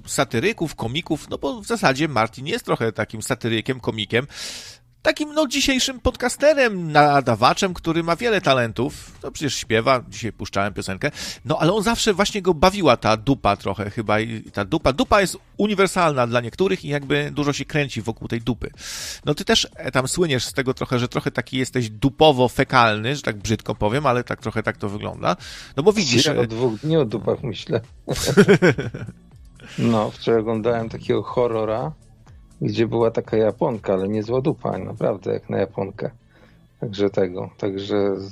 satyryków, komików, no bo w zasadzie Martin jest trochę takim satyrykiem, komikiem, takim, no, dzisiejszym podcasterem, nadawaczem, który ma wiele talentów. No przecież śpiewa, dzisiaj puszczałem piosenkę. No ale on zawsze właśnie go bawiła ta dupa trochę chyba. I ta dupa jest uniwersalna dla niektórych i jakby dużo się kręci wokół tej dupy. No ty też tam słyniesz z tego trochę, że trochę taki jesteś dupowo-fekalny, że tak brzydko powiem, ale tak trochę tak to wygląda. No bo widzisz... Ja od 2 dni o dupach myślę. No, wczoraj oglądałem takiego horrora, gdzie była taka Japonka, ale niezła dupa, naprawdę, jak na Japonkę. Także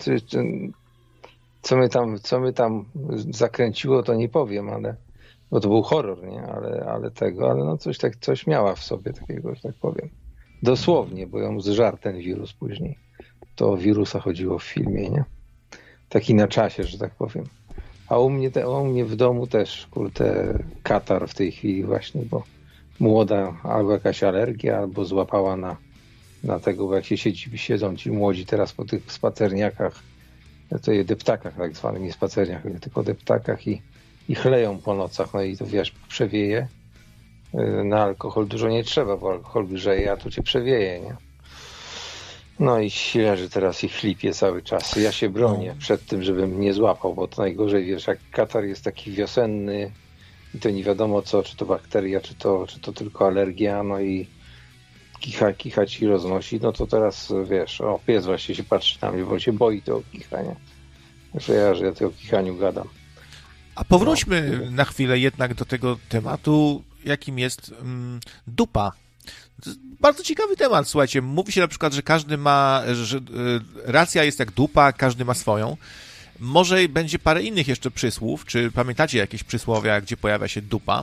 co mnie tam zakręciło, to nie powiem, ale, bo to był horror, nie? Ale no coś miała w sobie takiego, że tak powiem. Dosłownie, bo ją zżarł ten wirus później. To o wirusa chodziło w filmie, nie? Taki na czasie, że tak powiem. A u mnie w domu też, kurde, katar w tej chwili właśnie, bo młoda albo jakaś alergia, albo złapała na tego, bo jak się siedzą ci młodzi teraz po tych spacerniakach, to je deptakach tak zwanych, nie spacerniakach, tylko deptakach i chleją po nocach, no i to wiesz, przewieje. Na alkohol dużo nie trzeba, bo alkohol grzeje, a tu cię przewieje, nie? No i leży teraz i chlipie cały czas. Ja się bronię przed tym, żebym nie złapał, bo to najgorzej, wiesz, jak katar jest taki wiosenny i to nie wiadomo co, czy to bakteria, czy to tylko alergia, no i kicha ci roznosi, no to teraz, wiesz, pies właśnie się patrzy na mnie, bo się boi tego kichania. Że ja tego kichaniu gadam. A powróćmy na chwilę jednak do tego tematu, jakim jest dupa. To jest bardzo ciekawy temat, słuchajcie. Mówi się na przykład, że każdy ma, że racja jest jak dupa, każdy ma swoją. Może będzie parę innych jeszcze przysłów. Czy pamiętacie jakieś przysłowia, gdzie pojawia się dupa?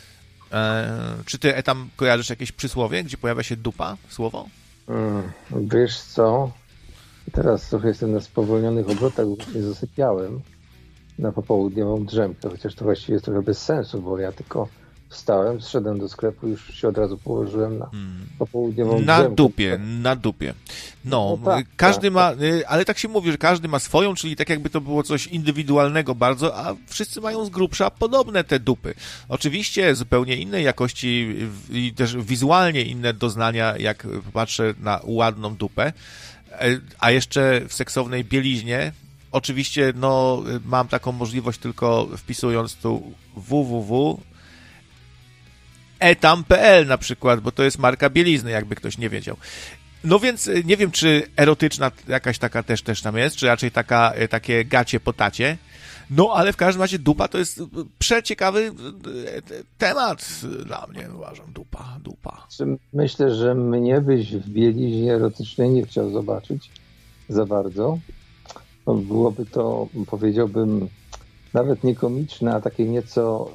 Czy ty tam kojarzysz jakieś przysłowie, gdzie pojawia się dupa, słowo? Wiesz co? Teraz trochę jestem na spowolnionych obrotach, bo nie zasypiałem na popołudniową drzemkę, chociaż to właściwie jest trochę bez sensu, bo ja tylko wstałem, zszedłem do sklepu, już się od razu położyłem na popołudniową drzemkę. Na dupie. No tak, każdy ma, ale tak się mówi, że każdy ma swoją, czyli tak jakby to było coś indywidualnego bardzo, a wszyscy mają z grubsza podobne te dupy. Oczywiście zupełnie innej jakości i też wizualnie inne doznania, jak patrzę na ładną dupę, a jeszcze w seksownej bieliźnie. Oczywiście, no, mam taką możliwość tylko wpisując tu www. etam.pl na przykład, bo to jest marka bielizny, jakby ktoś nie wiedział. No więc nie wiem, czy erotyczna jakaś taka też tam jest, czy raczej takie gacie po tacie. No, ale w każdym razie dupa to jest przeciekawy temat dla mnie, uważam. Dupa. Myślę, że mnie byś w bieliźnie erotycznej nie chciał zobaczyć za bardzo. No, byłoby to, powiedziałbym, nawet nie komiczne, a takie nieco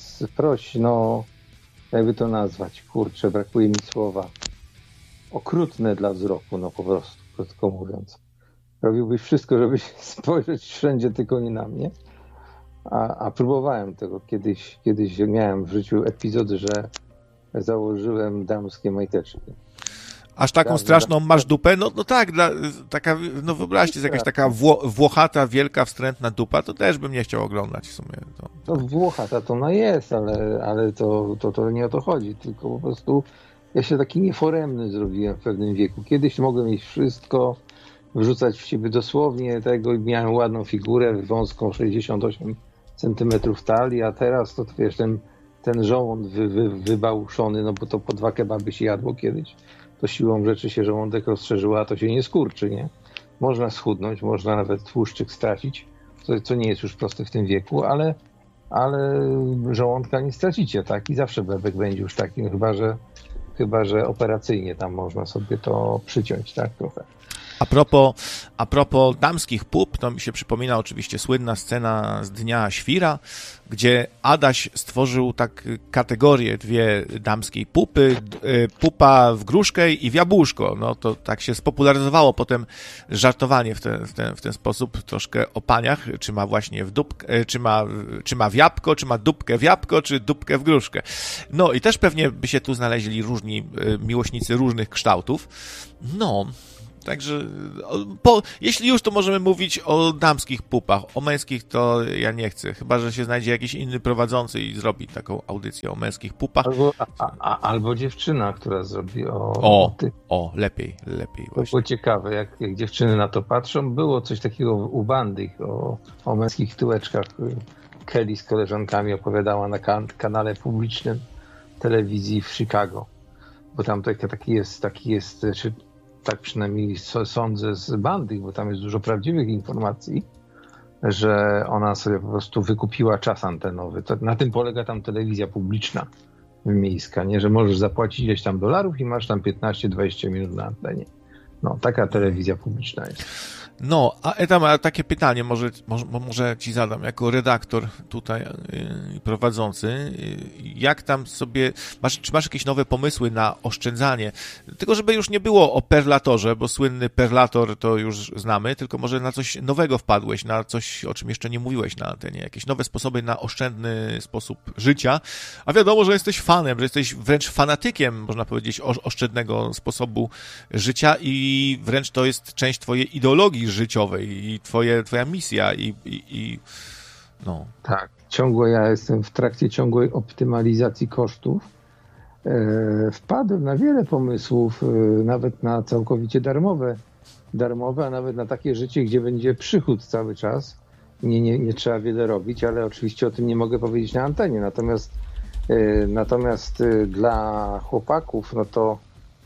no, jakby to nazwać, kurczę, brakuje mi słowa, okrutne dla wzroku, no po prostu, krótko mówiąc. Robiłbyś wszystko, żeby spojrzeć wszędzie, tylko nie na mnie. A próbowałem tego kiedyś miałem w życiu epizody, że założyłem damskie majteczki. Aż taką straszną masz dupę? No tak, taka, no wyobraźcie sobie, jakaś taka włochata, wielka, wstrętna dupa, to też bym nie chciał oglądać w sumie. To włochata to ona jest, ale to nie o to chodzi, tylko po prostu ja się taki nieforemny zrobiłem w pewnym wieku. Kiedyś mogłem mieć wszystko, wrzucać w siebie dosłownie tego i miałem ładną figurę, wąską 68 cm talii, a teraz to wiesz, ten żołąd wybałuszony, no bo to po 2 kebaby się jadło kiedyś. To siłą rzeczy się żołądek rozszerzyła, a to się nie skurczy, nie? Można schudnąć, można nawet tłuszczyk stracić, co nie jest już proste w tym wieku, ale żołądka nie stracicie, tak? I zawsze bebek będzie już taki, chyba że operacyjnie tam można sobie to przyciąć, tak? Trochę. A propos damskich pup, to mi się przypomina oczywiście słynna scena z Dnia Świra, gdzie Adaś stworzył tak kategorie dwie damskiej pupy, pupa w gruszkę i w jabłuszko. No to tak się spopularyzowało potem żartowanie w ten sposób troszkę o paniach, czy ma właśnie w dupkę, czy ma w jabłko, czy ma dupkę w jabłko, czy dupkę w gruszkę. No i też pewnie by się tu znaleźli różni miłośnicy różnych kształtów. No, Także jeśli już, to możemy mówić o damskich pupach. O męskich to ja nie chcę. Chyba że się znajdzie jakiś inny prowadzący i zrobi taką audycję o męskich pupach. Albo dziewczyna, która zrobi tych. Lepiej To było ciekawe, jak dziewczyny na to patrzą. Było coś takiego u Bandy o męskich tyłeczkach. Kelly z koleżankami opowiadała na kanale publicznym telewizji w Chicago. Bo tam taki jest, tak przynajmniej sądzę z Bandy, bo tam jest dużo prawdziwych informacji, że ona sobie po prostu wykupiła czas antenowy. Na tym polega tam telewizja publiczna miejska, nie? Że możesz zapłacić ileś tam dolarów i masz tam 15-20 minut na antenie. No, taka telewizja publiczna jest. No, a tam takie pytanie może ci zadam, jako redaktor tutaj prowadzący. Jak tam sobie, czy masz jakieś nowe pomysły na oszczędzanie? Tylko żeby już nie było o perlatorze, bo słynny perlator to już znamy, tylko może na coś nowego wpadłeś, na coś, o czym jeszcze nie mówiłeś na antenie. Jakieś nowe sposoby na oszczędny sposób życia. A wiadomo, że jesteś fanem, że jesteś wręcz fanatykiem, można powiedzieć, oszczędnego sposobu życia i wręcz to jest część twojej ideologii życiowej i twoja misja i no. Tak, ja jestem w trakcie ciągłej optymalizacji kosztów. Wpadłem na wiele pomysłów, nawet na całkowicie darmowe, a nawet na takie życie, gdzie będzie przychód cały czas. Nie trzeba wiele robić, ale oczywiście o tym nie mogę powiedzieć na antenie. Natomiast dla chłopaków, no to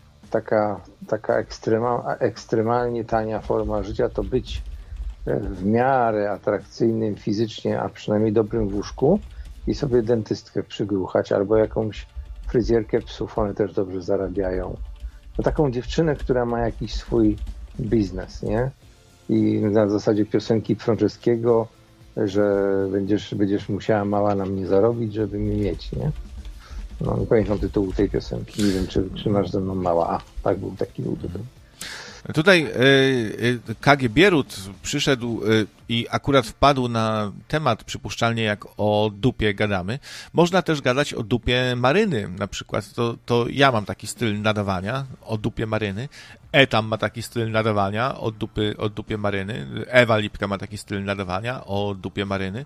taka ekstremalnie tania forma życia to być w miarę atrakcyjnym fizycznie, a przynajmniej dobrym w łóżku i sobie dentystkę przygruchać albo jakąś fryzjerkę psów, one też dobrze zarabiają. No taką dziewczynę, która ma jakiś swój biznes, nie? I na zasadzie piosenki Frączewskiego, że będziesz musiała mała na mnie zarobić, żeby mnie mieć, nie? No, nie pamiętam tytułu tej piosenki. Nie wiem, czy masz ze mną mała. Tak, był taki tytuł. Tutaj KG Bierut przyszedł i akurat wpadł na temat, przypuszczalnie jak o dupie gadamy. Można też gadać o dupie Maryny na przykład. To ja mam taki styl nadawania o dupie Maryny. Tam ma taki styl nadawania o dupie Maryny. Ewa Lipka ma taki styl nadawania o dupie Maryny.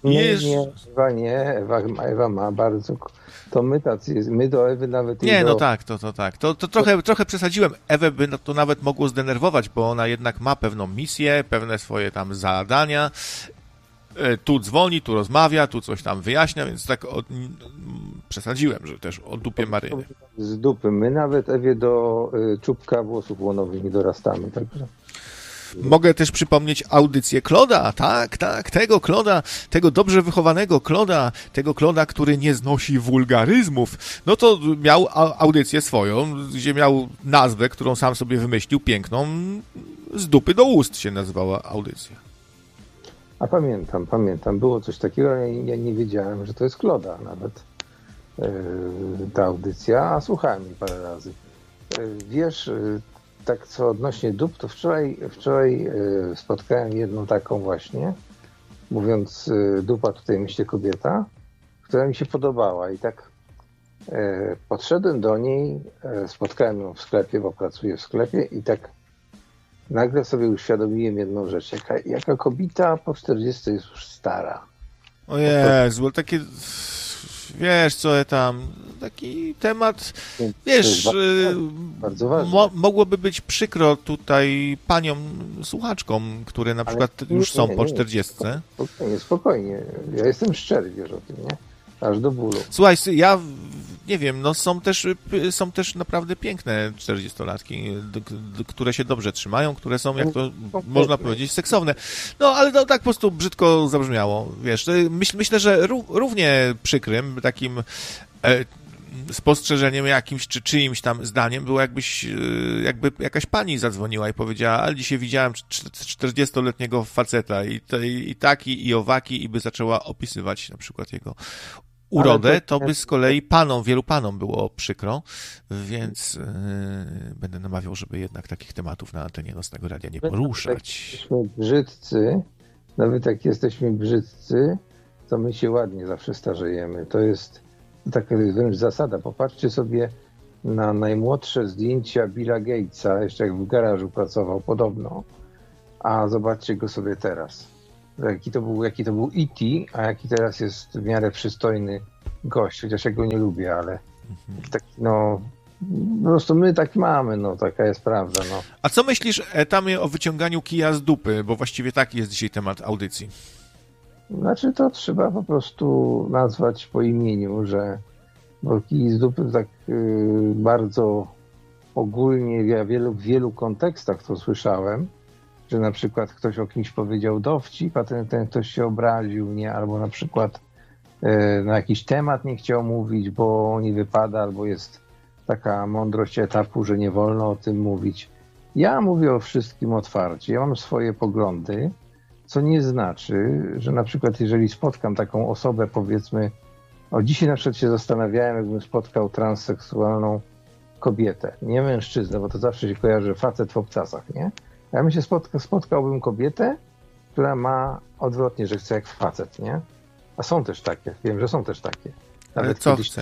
Ewa ma bardzo... To my do Ewy nawet... No tak. To trochę przesadziłem. Ewę by to nawet mogło zdenerwować, bo ona jednak ma pewną misję, pewne swoje tam zadania. Tu dzwoni, tu rozmawia, tu coś tam wyjaśnia, więc tak przesadziłem, że też o dupie Maryny. Z dupy. My nawet Ewie do czubka włosów łonowych nie dorastamy, także... Mogę też przypomnieć audycję Kloda, tak, tego Kloda, tego dobrze wychowanego Kloda, tego Kloda, który nie znosi wulgaryzmów. No to miał audycję swoją, gdzie miał nazwę, którą sam sobie wymyślił, piękną, z dupy do ust się nazywała audycja. A pamiętam, było coś takiego, ale ja nie wiedziałem, że to jest Kloda nawet, ta audycja, a słuchałem jej parę razy. Wiesz, tak co odnośnie dup, to wczoraj spotkałem jedną taką właśnie, mówiąc dupa, tutaj myślę kobieta, która mi się podobała i tak podszedłem do niej, spotkałem ją w sklepie, bo pracuję w sklepie i tak nagle sobie uświadomiłem jedną rzecz, jaka kobieta po 40 jest już stara. O Jezu, takie... Wiesz, co tam, taki temat, wiesz, bardzo ważny. Mogłoby być przykro tutaj paniom słuchaczkom, które na przykład już są po 40. Spokojnie. Ja jestem szczery, wiesz o tym, nie? Aż do bólu. Słuchaj, ja nie wiem, no są też naprawdę piękne 40-latki, które się dobrze trzymają, które są, jak to można powiedzieć, seksowne. No, ale to tak po prostu brzydko zabrzmiało, wiesz. Myślę, że równie przykrym takim spostrzeżeniem jakimś, czy czyimś tam zdaniem było jakby jakaś pani zadzwoniła i powiedziała, ale dzisiaj widziałem 40-letniego faceta i taki, i owaki, i by zaczęła opisywać na przykład jego urodę, to by z kolei wielu panom było przykro, więc będę namawiał, żeby jednak takich tematów na antenie Nocnego Radia nie poruszać. Jesteśmy brzydcy, nawet jak jesteśmy brzydcy, to my się ładnie zawsze starzejemy. To jest taka wręcz zasada. Popatrzcie sobie, na najmłodsze zdjęcia Billa Gatesa, jeszcze jak w garażu pracował podobno, a zobaczcie go sobie teraz. Jaki to był E.T., a jaki teraz jest w miarę przystojny gość, chociaż ja go nie lubię, ale taki po prostu my tak mamy, taka jest prawda. A co myślisz, Etamie, o wyciąganiu kija z dupy? Bo właściwie taki jest dzisiaj temat audycji. Znaczy to trzeba po prostu nazwać po imieniu, bo kij z dupy tak bardzo ogólnie, ja w wielu kontekstach to słyszałem, że na przykład ktoś o kimś powiedział dowcip, a ten ktoś się obraził, nie? Albo na przykład na jakiś temat nie chciał mówić, bo nie wypada, albo jest taka mądrość etapu, że nie wolno o tym mówić. Ja mówię o wszystkim otwarcie. Ja mam swoje poglądy, co nie znaczy, że na przykład jeżeli spotkam taką osobę, powiedzmy, dzisiaj na przykład się zastanawiałem, jakbym spotkał transseksualną kobietę, nie mężczyznę, bo to zawsze się kojarzy facet w obcasach, nie? Ja bym się spotkałbym kobietę, która ma odwrotnie, że chce jak facet, nie? A są też takie, wiem, że są też takie. Ale co chce?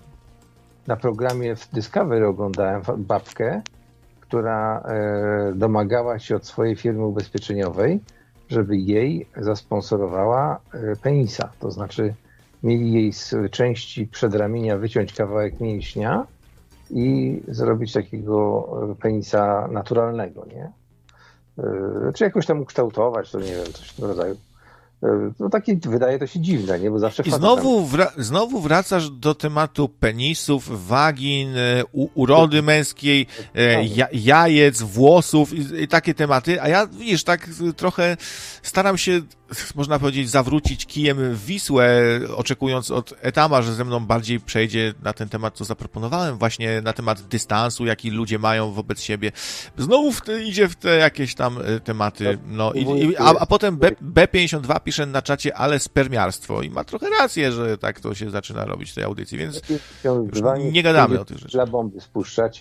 Na programie w Discovery oglądałem babkę, która domagała się od swojej firmy ubezpieczeniowej, żeby jej zasponsorowała penisa. To znaczy mieli jej z części przedramienia wyciąć kawałek mięśnia i zrobić takiego penisa naturalnego, nie? Czy jakoś tam ukształtować, to nie wiem, coś w tym rodzaju. No takie wydaje to się dziwne, nie? Bo zawsze i znowu wracasz do tematu penisów, wagin, urody męskiej, jajec, włosów i takie tematy, a ja, widzisz, tak trochę staram się, można powiedzieć, zawrócić kijem w Wisłę, oczekując od Etama, że ze mną bardziej przejdzie na ten temat, co zaproponowałem, właśnie na temat dystansu, jaki ludzie mają wobec siebie. Znowu idzie w te jakieś tam tematy, a potem B52 pisze na czacie, ale spermiarstwo i ma trochę rację, że tak to się zaczyna robić w tej audycji, więc nie gadamy o tych rzeczach. Dla bomby spuszczać,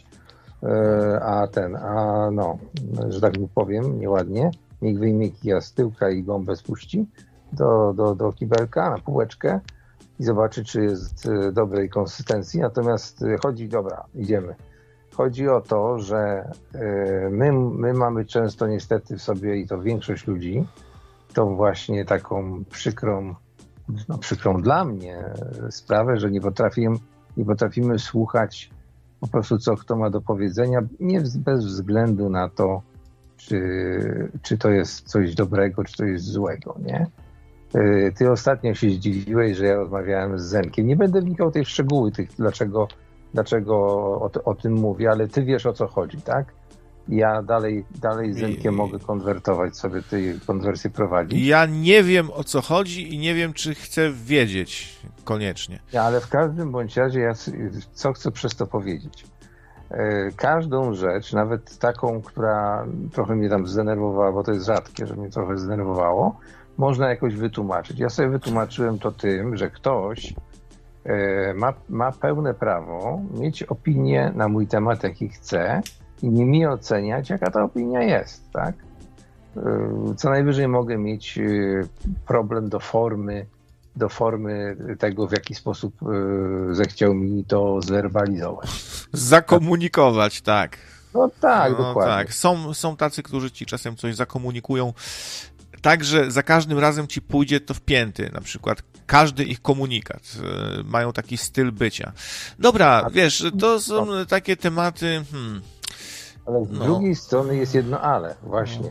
że tak powiem, nieładnie, niech wyjmie kija z tyłka i bombę spuści do kibelka na półeczkę i zobaczy, czy jest dobrej konsystencji. Natomiast idziemy. Chodzi o to, że my mamy często niestety w sobie, i to większość ludzi, tą właśnie taką przykrą dla mnie sprawę, że nie potrafimy słuchać po prostu, co kto ma do powiedzenia, bez względu na to, czy to jest coś dobrego, czy to jest złego, nie? Ty ostatnio się zdziwiłeś, że ja rozmawiałem z Zenkiem. Nie będę wnikał w te szczegóły, dlaczego o tym mówię, ale ty wiesz, o co chodzi, tak? Ja dalej z Zenkiem mogę konwertować sobie, tej konwersję prowadzić. Ja nie wiem, o co chodzi i nie wiem, czy chcę wiedzieć koniecznie. Ale w każdym bądź razie co chcę przez to powiedzieć? Każdą rzecz, nawet taką, która trochę mnie tam zdenerwowała, bo to jest rzadkie, że mnie trochę zdenerwowało, można jakoś wytłumaczyć. Ja sobie wytłumaczyłem to tym, że ktoś ma pełne prawo mieć opinię na mój temat, jaki chce, i nie mi oceniać, jaka ta opinia jest, tak? Co najwyżej mogę mieć problem do formy tego, w jaki sposób zechciał mi to zwerbalizować. Zakomunikować, tak. No tak, dokładnie. Tak. Są tacy, którzy ci czasem coś zakomunikują, tak, że za każdym razem ci pójdzie to w pięty, na przykład każdy ich komunikat. Mają taki styl bycia. Dobra, wiesz, to są takie tematy... Ale z drugiej strony jest jedno ale, właśnie.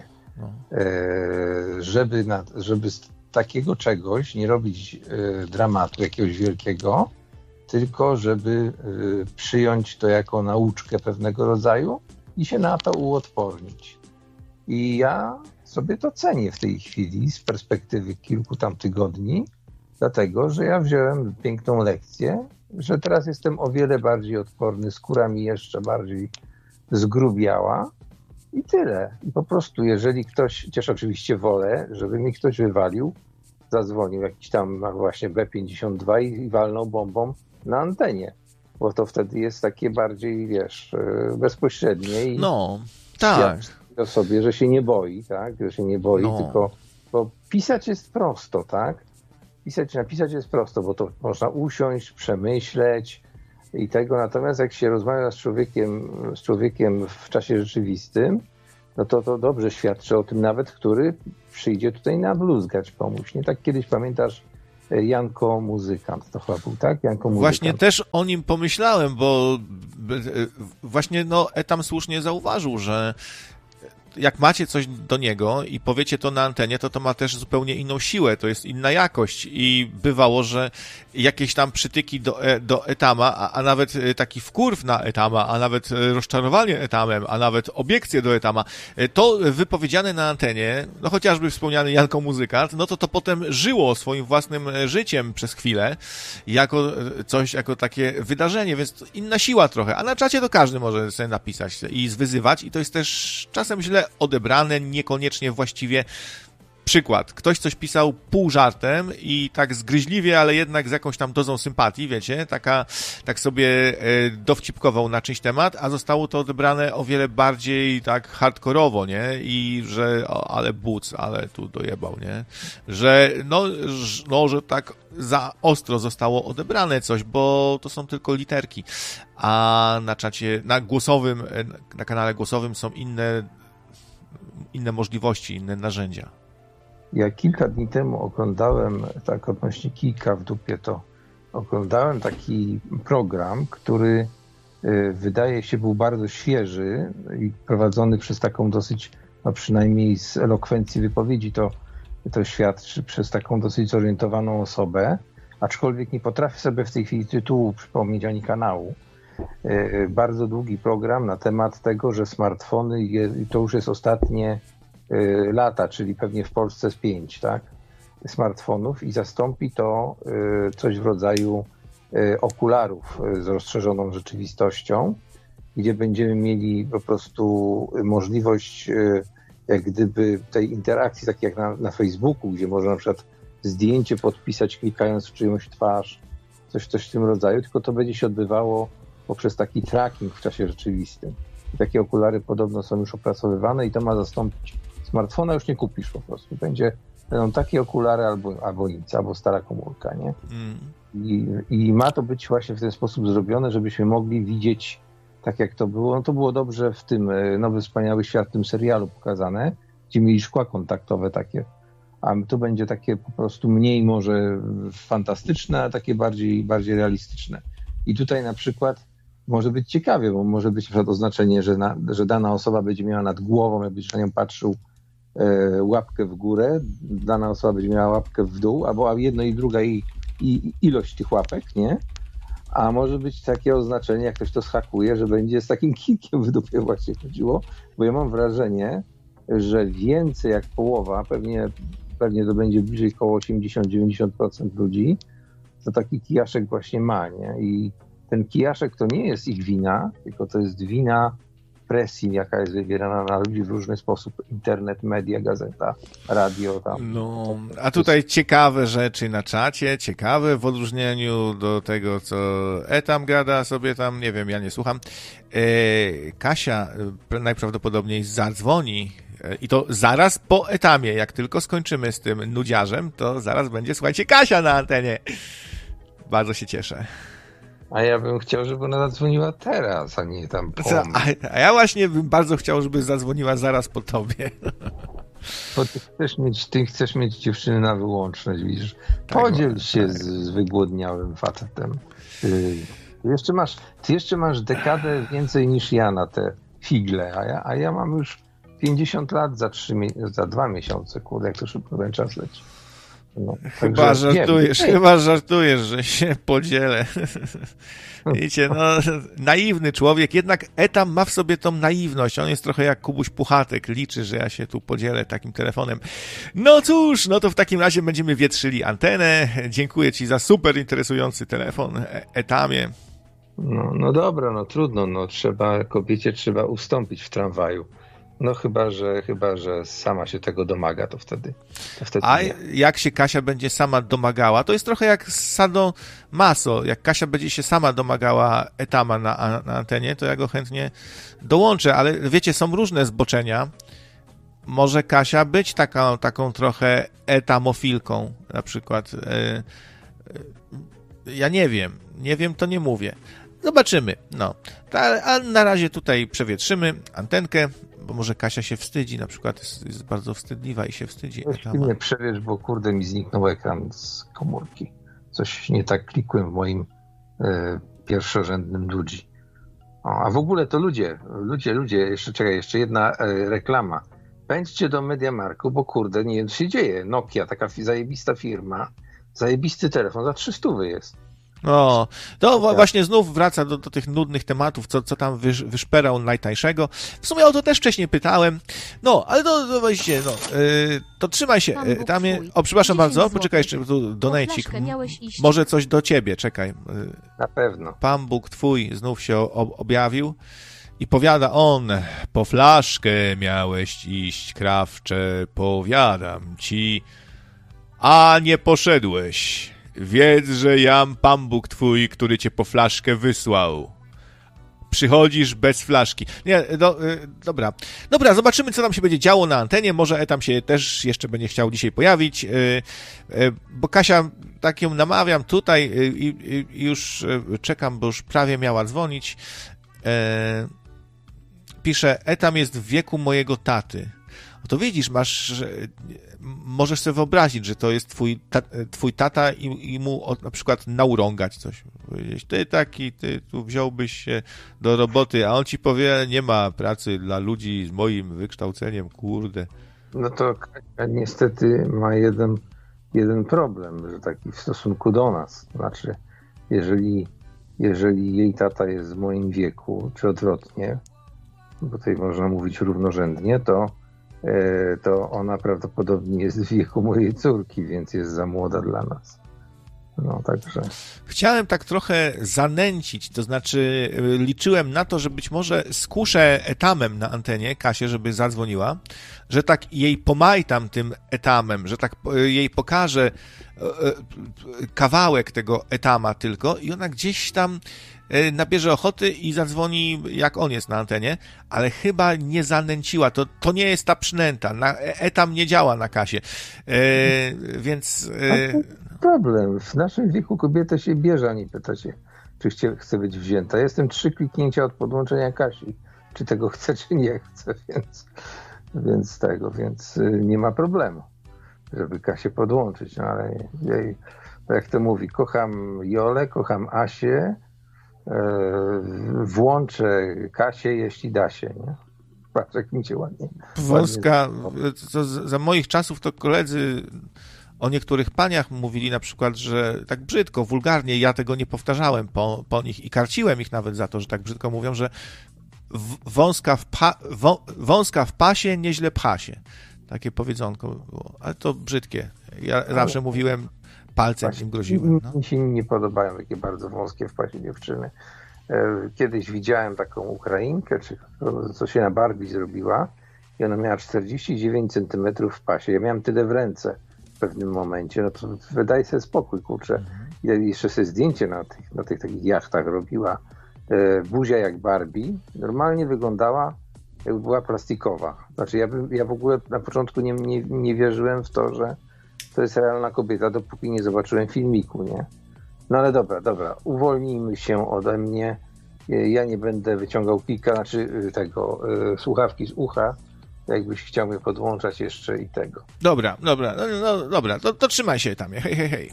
Żeby z takiego czegoś nie robić dramatu jakiegoś wielkiego, tylko żeby przyjąć to jako nauczkę pewnego rodzaju i się na to uodpornić. I ja sobie to cenię w tej chwili z perspektywy kilku tam tygodni, dlatego, że ja wziąłem piękną lekcję, że teraz jestem o wiele bardziej odporny, skóra mi jeszcze bardziej zgrubiała i tyle. I po prostu, jeżeli ktoś, chociaż oczywiście wolę, żeby mi ktoś wywalił, zadzwonił jakiś tam właśnie B52 i walnął bombą na antenie, bo to wtedy jest takie bardziej, wiesz, bezpośrednie i tak. O sobie, że się nie boi, tak? Że się nie boi, tylko bo pisać jest prosto, tak? Napisać jest prosto, bo to można usiąść, przemyśleć, i tego. Natomiast jak się rozmawia z człowiekiem w czasie rzeczywistym, no to dobrze świadczy o tym nawet, który przyjdzie tutaj nabluzgać komuś. Nie tak kiedyś, pamiętasz, Janko Muzykant, to chyba był, tak? Janko Muzykant. Właśnie też o nim pomyślałem, bo właśnie Etam słusznie zauważył, że jak macie coś do niego i powiecie to na antenie, to ma też zupełnie inną siłę, to jest inna jakość i bywało, że jakieś tam przytyki do Etama, a nawet taki wkurw na Etama, a nawet rozczarowanie Etamem, a nawet obiekcje do Etama, to wypowiedziane na antenie, no chociażby wspomniany Janko Muzykant, no to potem żyło swoim własnym życiem przez chwilę, jako coś, jako takie wydarzenie, więc inna siła trochę, a na czacie to każdy może sobie napisać i zwyzywać i to jest też czasem źle odebrane, niekoniecznie właściwie. Przykład. Ktoś coś pisał pół żartem i tak zgryźliwie, ale jednak z jakąś tam dozą sympatii, wiecie, tak sobie dowcipkował na czyjś temat, a zostało to odebrane o wiele bardziej tak hardkorowo, nie? I że ale buc, ale tu dojebał, nie? Że że tak za ostro zostało odebrane coś, bo to są tylko literki, a na czacie, na kanale głosowym są inne możliwości, inne narzędzia. Ja kilka dni temu oglądałem, tak odnośnie kijka w dupie, to oglądałem taki program, który wydaje się był bardzo świeży i prowadzony przez taką dosyć, no przynajmniej z elokwencji wypowiedzi to świadczy, przez taką dosyć zorientowaną osobę, aczkolwiek nie potrafię sobie w tej chwili tytułu przypomnieć ani kanału. Bardzo długi program na temat tego, że smartfony, to już jest ostatnie lata, czyli pewnie w Polsce z 5, tak, smartfonów i zastąpi to coś w rodzaju okularów z rozszerzoną rzeczywistością, gdzie będziemy mieli po prostu możliwość jak gdyby tej interakcji, tak jak na Facebooku, gdzie można na przykład zdjęcie podpisać klikając w czyjąś twarz, coś w tym rodzaju, tylko to będzie się odbywało poprzez taki tracking w czasie rzeczywistym. I takie okulary podobno są już opracowywane i to ma zastąpić smartfona, już nie kupisz po prostu. Będą takie okulary albo nic, albo stara komórka, nie? I ma to być właśnie w ten sposób zrobione, żebyśmy mogli widzieć tak jak to było. No to było dobrze w tym Nowy Wspaniały Świat, w tym serialu pokazane, gdzie mieli szkła kontaktowe takie, a tu będzie takie po prostu mniej może fantastyczne, a takie bardziej realistyczne. I tutaj na przykład może być ciekawie, bo może być na przykład oznaczenie, że dana osoba będzie miała nad głową, jak będziesz na nią patrzył, łapkę w górę, dana osoba będzie miała łapkę w dół, albo jedno i druga i ilość tych łapek, nie? A może być takie oznaczenie, jak ktoś to schakuje, że będzie z takim kijkiem w dupie właśnie chodziło, bo ja mam wrażenie, że więcej jak połowa, pewnie to będzie bliżej około 80-90% ludzi, to taki kijaszek właśnie ma, nie? I ten kijaszek to nie jest ich wina, tylko to jest wina presji, jaka jest wywierana na ludzi w różny sposób. Internet, media, gazeta, radio. Tam. No, a tutaj ciekawe rzeczy na czacie, ciekawe w odróżnieniu do tego, co Etam gada sobie tam, nie wiem, ja nie słucham. Kasia najprawdopodobniej zadzwoni i to zaraz po Etamie. Jak tylko skończymy z tym nudziarzem, to zaraz będzie, słuchajcie, Kasia na antenie. Bardzo się cieszę. A ja bym chciał, żeby ona zadzwoniła teraz, a nie tam po mnie. A ja właśnie bym bardzo chciał, żeby zadzwoniła zaraz po tobie. Bo ty chcesz mieć dziewczyny na wyłączność, widzisz. Podziel się z wygłodniałym facetem. Ty jeszcze masz dekadę więcej niż ja na te figle, a ja mam już 50 lat za 2 miesiące, kurde, jak to szybko ten czas leci. No, chyba żartujesz, że się podzielę. Widzicie, naiwny człowiek, jednak Etam ma w sobie tą naiwność. On jest trochę jak Kubuś Puchatek, liczy, że ja się tu podzielę takim telefonem. No cóż, to w takim razie będziemy wietrzyli antenę. Dziękuję ci za super interesujący telefon, Etamie. No dobra, trudno, kobiecie trzeba ustąpić w tramwaju. No chyba, że sama się tego domaga, to wtedy A nie. Jak się Kasia będzie sama domagała, to jest trochę jak sadomaso. Jak Kasia będzie się sama domagała Etama na antenie, to ja go chętnie dołączę, ale wiecie, są różne zboczenia. Może Kasia być taką trochę etamofilką na przykład. Ja nie wiem, to nie mówię. Zobaczymy. No. A na razie tutaj przewietrzymy antenkę, bo może Kasia się wstydzi, na przykład jest bardzo wstydliwa i się wstydzi. Nie przewietrz, bo kurde mi zniknął ekran z komórki. Coś nie tak klikłem w moim pierwszorzędnym ludzi. A w ogóle to ludzie, jeszcze jedna reklama. Pędźcie do MediaMarktu, bo kurde, nie wiem co się dzieje. Nokia, taka zajebista firma, zajebisty telefon, za 300 jest. O, to właśnie znów wraca do tych nudnych tematów, co tam wyszperał najtańszego. W sumie o to też wcześniej pytałem. No, ale to właśnie, to trzymaj się. Przepraszam bardzo, poczekaj jeszcze, tu donejcik. Może coś do ciebie, czekaj. Na pewno. Pan Bóg twój znów się objawił i powiada on, po flaszkę miałeś iść, krawcze, powiadam ci, a nie poszedłeś. Wiedz, że jam Pan Bóg twój, który cię po flaszkę wysłał. Przychodzisz bez flaszki. Nie, dobra. Dobra, zobaczymy, co tam się będzie działo na antenie. Może Etam się też jeszcze będzie chciał dzisiaj pojawić, bo Kasia, tak ją namawiam tutaj i już czekam, bo już prawie miała dzwonić. Pisze, Etam jest w wieku mojego taty. No to widzisz, możesz sobie wyobrazić, że to jest twój tata i mu na przykład naurągać coś. Powiedzieć, ty tu wziąłbyś się do roboty, a on ci powie, nie ma pracy dla ludzi z moim wykształceniem, kurde. No to niestety ma jeden problem, że taki w stosunku do nas. Znaczy, jeżeli jej tata jest w moim wieku, czy odwrotnie, bo tutaj można mówić równorzędnie, to ona prawdopodobnie jest w wieku mojej córki, więc jest za młoda dla nas. No, także. Chciałem tak trochę zanęcić, to znaczy liczyłem na to, że być może skuszę Etamem na antenie Kasię, żeby zadzwoniła, że tak jej pomajtam tym Etamem, że tak jej pokażę kawałek tego Etama tylko i ona gdzieś tam nabierze ochoty i zadzwoni, jak on jest na antenie, ale chyba nie zanęciła. To nie jest ta przynęta. Etam nie działa na Kasię. Więc... Problem. W naszym wieku kobieta się bierze, a nie pyta się, czy chce być wzięta. Jestem 3 kliknięcia od podłączenia Kasi. Czy tego chce, czy nie chce, więc nie ma problemu, żeby Kasię podłączyć. No ale jak to mówi, kocham Jolę, kocham Asię, włączę Kasię, jeśli da się, nie? Patrz, jak mi się ładnie... Wąska, za moich czasów to koledzy o niektórych paniach mówili na przykład, że tak brzydko, wulgarnie, ja tego nie powtarzałem po nich i karciłem ich nawet za to, że tak brzydko mówią, że wąska w pasie, nieźle pcha się. Takie powiedzonko było, ale to brzydkie. Ja zawsze mówiłem, palcem im groziłem. No. Mi się nie podobają takie bardzo wąskie w pasie dziewczyny. Kiedyś widziałem taką Ukrainkę, co się na Barbie zrobiła i ona miała 49 cm w pasie. Ja miałem tyle w ręce w pewnym momencie. No to wydaje sobie spokój, kurczę. Ja jeszcze sobie zdjęcie na tych takich jachtach robiła. Buzia jak Barbie. Normalnie wyglądała, jakby była plastikowa. Znaczy ja w ogóle na początku nie wierzyłem w to, że to jest realna kobieta, dopóki nie zobaczyłem filmiku, nie? No ale dobra, uwolnijmy się ode mnie. Ja nie będę wyciągał słuchawki z ucha, jakbyś chciał mnie podłączać jeszcze i tego. Dobra, to trzymaj się tam, hej.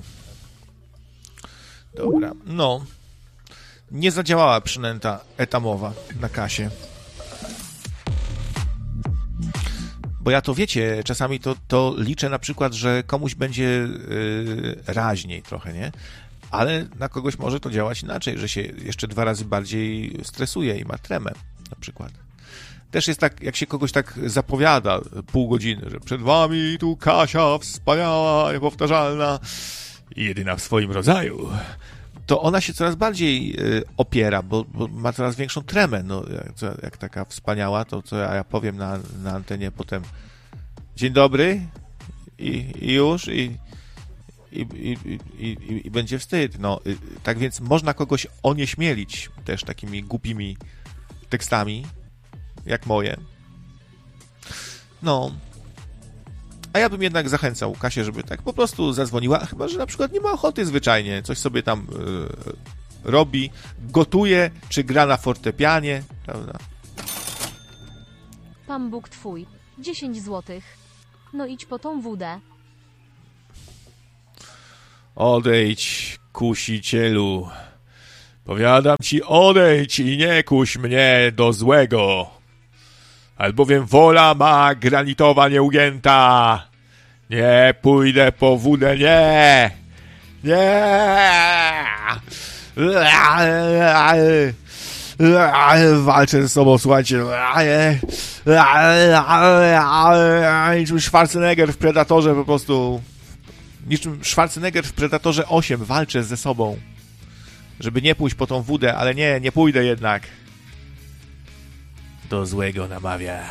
Dobra, no. Nie zadziałała przynęta etamowa na Kasię. Bo ja to wiecie, czasami to liczę na przykład, że komuś będzie raźniej trochę, nie? Ale na kogoś może to działać inaczej, że się jeszcze 2 razy bardziej stresuje i ma tremę na przykład. Też jest tak, jak się kogoś tak zapowiada pół godziny, że przed wami tu Kasia wspaniała, niepowtarzalna i jedyna w swoim rodzaju, to ona się coraz bardziej opiera, bo ma coraz większą tremę. No, jak taka wspaniała, to co ja powiem na antenie potem dzień dobry i już i będzie wstyd. No, tak więc można kogoś onieśmielić też takimi głupimi tekstami, jak moje. No. A ja bym jednak zachęcał Kasię, żeby tak po prostu zadzwoniła, chyba że na przykład nie ma ochoty zwyczajnie, coś sobie tam robi, gotuje, czy gra na fortepianie, prawda? Pan Bóg twój. 10 złotych. No idź po tą wódę. Odejdź, kusicielu. Powiadam ci, odejdź i nie kuś mnie do złego. Albowiem wola ma granitowa nieugięta. Nie pójdę po wódę, nie. Nie. Walczę ze sobą, słuchajcie. Niczym Schwarzenegger w Predatorze po prostu. Niczym Schwarzenegger w Predatorze 8 walczę ze sobą. Żeby nie pójść po tą wódę, ale nie pójdę jednak. Do złego namawia.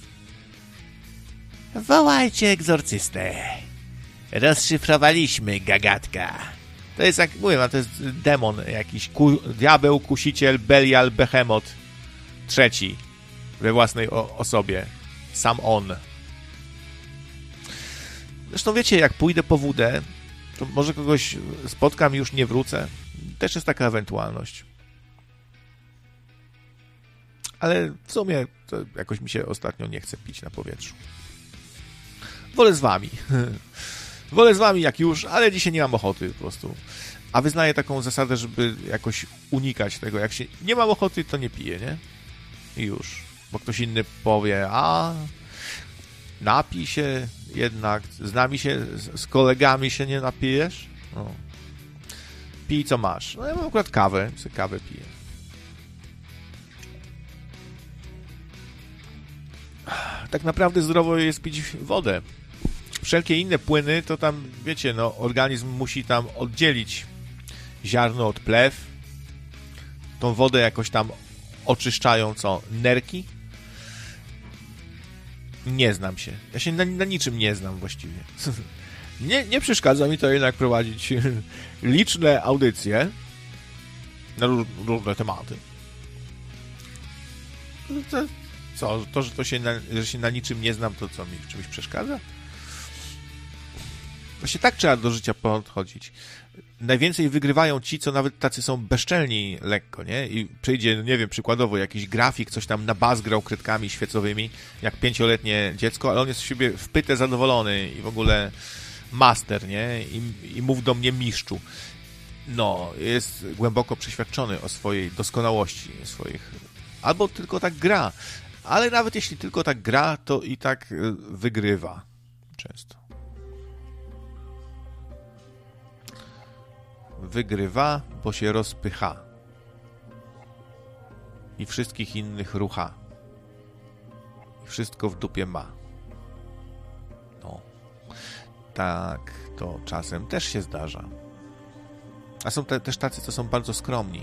Wołajcie egzorcystę. Rozszyfrowaliśmy gagatka. To jest, jak mówię, to jest demon jakiś. Diabeł, kusiciel, Belial, Behemoth. Trzeci. We własnej osobie. Sam on. Zresztą wiecie, jak pójdę po wódę, to może kogoś spotkam i już nie wrócę. Też jest taka ewentualność. Ale w sumie to jakoś mi się ostatnio nie chce pić na powietrzu. Wolę z wami. Wolę z wami jak już, ale dzisiaj nie mam ochoty po prostu. A wyznaję taką zasadę, żeby jakoś unikać tego. Jak się nie mam ochoty, to nie piję, nie? I już. Bo ktoś inny powie, a napij się jednak, z nami się, z kolegami się nie napijesz? No. Pij co masz. No ja mam akurat kawę, sobie kawę piję. Tak naprawdę zdrowo jest pić wodę. Wszelkie inne płyny, to tam, wiecie, no, organizm musi tam oddzielić ziarno od plew. Tą wodę jakoś tam oczyszczają, co? Nerki? Nie znam się. Ja się na niczym nie znam właściwie. Nie przeszkadza mi to jednak prowadzić liczne audycje na różne tematy. Co? Że że się na niczym nie znam, to co mi w czymś przeszkadza? Właśnie tak trzeba do życia podchodzić. Najwięcej wygrywają ci, co nawet tacy są bezczelni lekko, nie? I przyjdzie, nie wiem, przykładowo jakiś grafik, coś tam na bas grał kredkami świecowymi, jak 5-letnie dziecko, ale on jest z siebie wpyte zadowolony i w ogóle master, nie? I mów do mnie mistrzu. No, jest głęboko przeświadczony o swojej doskonałości, swoich... Albo tylko tak gra. Ale nawet jeśli tylko tak gra, to i tak wygrywa. Często. Wygrywa, bo się rozpycha. I wszystkich innych rucha. I wszystko w dupie ma. No. Tak, to czasem też się zdarza. A są też tacy, co są bardzo skromni.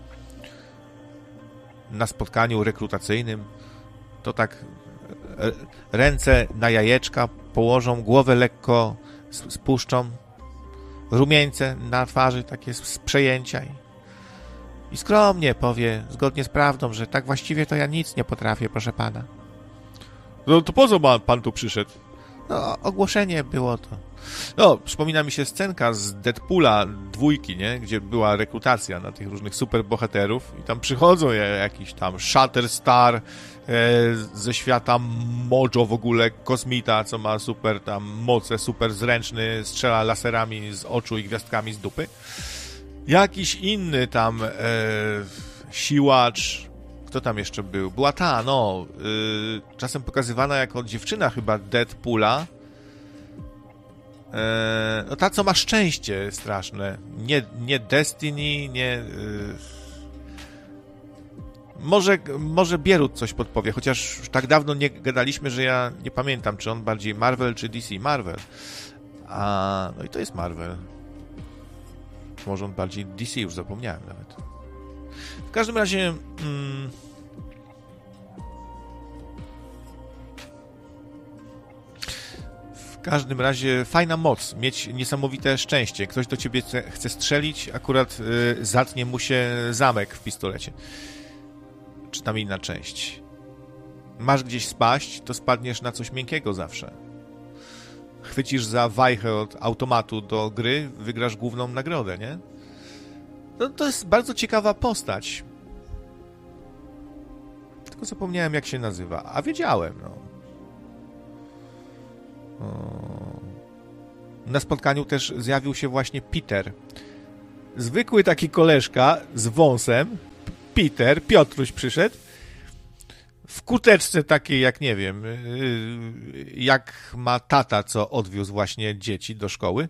Na spotkaniu rekrutacyjnym to tak ręce na jajeczka położą, głowę lekko spuszczą, rumieńce na twarzy, takie z przejęcia i skromnie powie, zgodnie z prawdą, że tak właściwie to ja nic nie potrafię, proszę pana. No to po co pan tu przyszedł? No, ogłoszenie było to. No, przypomina mi się scenka z Deadpoola 2, nie? Gdzie była rekrutacja na tych różnych superbohaterów i tam przychodzą jakiś tam Shatterstar ze świata Mojo w ogóle, kosmita, co ma super tam moce, super zręczny, strzela laserami z oczu i gwiazdkami z dupy. Jakiś inny tam siłacz. Kto tam jeszcze był? Była ta, czasem pokazywana jako dziewczyna chyba Deadpoola. No ta, co ma szczęście straszne. Nie Destiny, nie... Może Bierut coś podpowie, chociaż już tak dawno nie gadaliśmy, że ja nie pamiętam, czy on bardziej Marvel, czy DC. Marvel. No i to jest Marvel. Może on bardziej DC, już zapomniałem nawet. W każdym razie... W każdym razie fajna moc, mieć niesamowite szczęście. Ktoś do ciebie chce strzelić, akurat zatnie mu się zamek w pistolecie. Czy tam inna część. Masz gdzieś spaść, to spadniesz na coś miękkiego zawsze. Chwycisz za wajchę od automatu do gry, wygrasz główną nagrodę, nie? No, to jest bardzo ciekawa postać. Tylko zapomniałem, jak się nazywa. A wiedziałem, no. Na spotkaniu też zjawił się właśnie Peter. Zwykły taki koleżka z wąsem. Piotruś przyszedł. W kurteczce takiej, jak nie wiem, jak ma tata, co odwiózł właśnie dzieci do szkoły.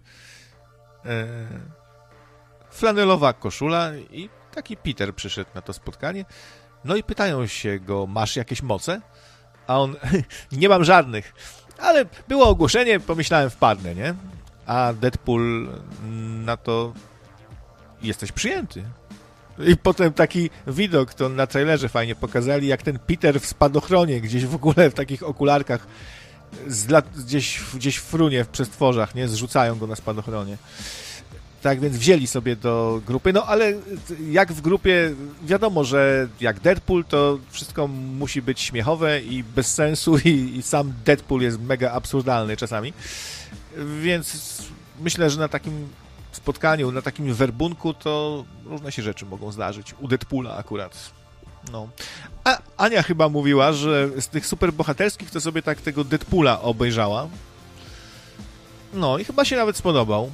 Flanelowa koszula i taki Peter przyszedł na to spotkanie. No i pytają się go, masz jakieś moce? A on, nie mam żadnych. Ale było ogłoszenie, pomyślałem, wpadnę, nie? A Deadpool na to, jesteś przyjęty. I potem taki widok, to na trailerze fajnie pokazali, jak ten Peter w spadochronie, gdzieś w ogóle w takich okularkach, gdzieś frunie w przestworzach, nie? Zrzucają go na spadochronie. Tak więc wzięli sobie do grupy, no ale jak w grupie, wiadomo, że jak Deadpool, to wszystko musi być śmiechowe i bez sensu i sam Deadpool jest mega absurdalny czasami, więc myślę, że na takim spotkaniu, na takim werbunku to różne się rzeczy mogą zdarzyć. U Deadpoola akurat. No. A Ania chyba mówiła, że z tych superbohaterskich to sobie tak tego Deadpoola obejrzała. No i chyba się nawet spodobał.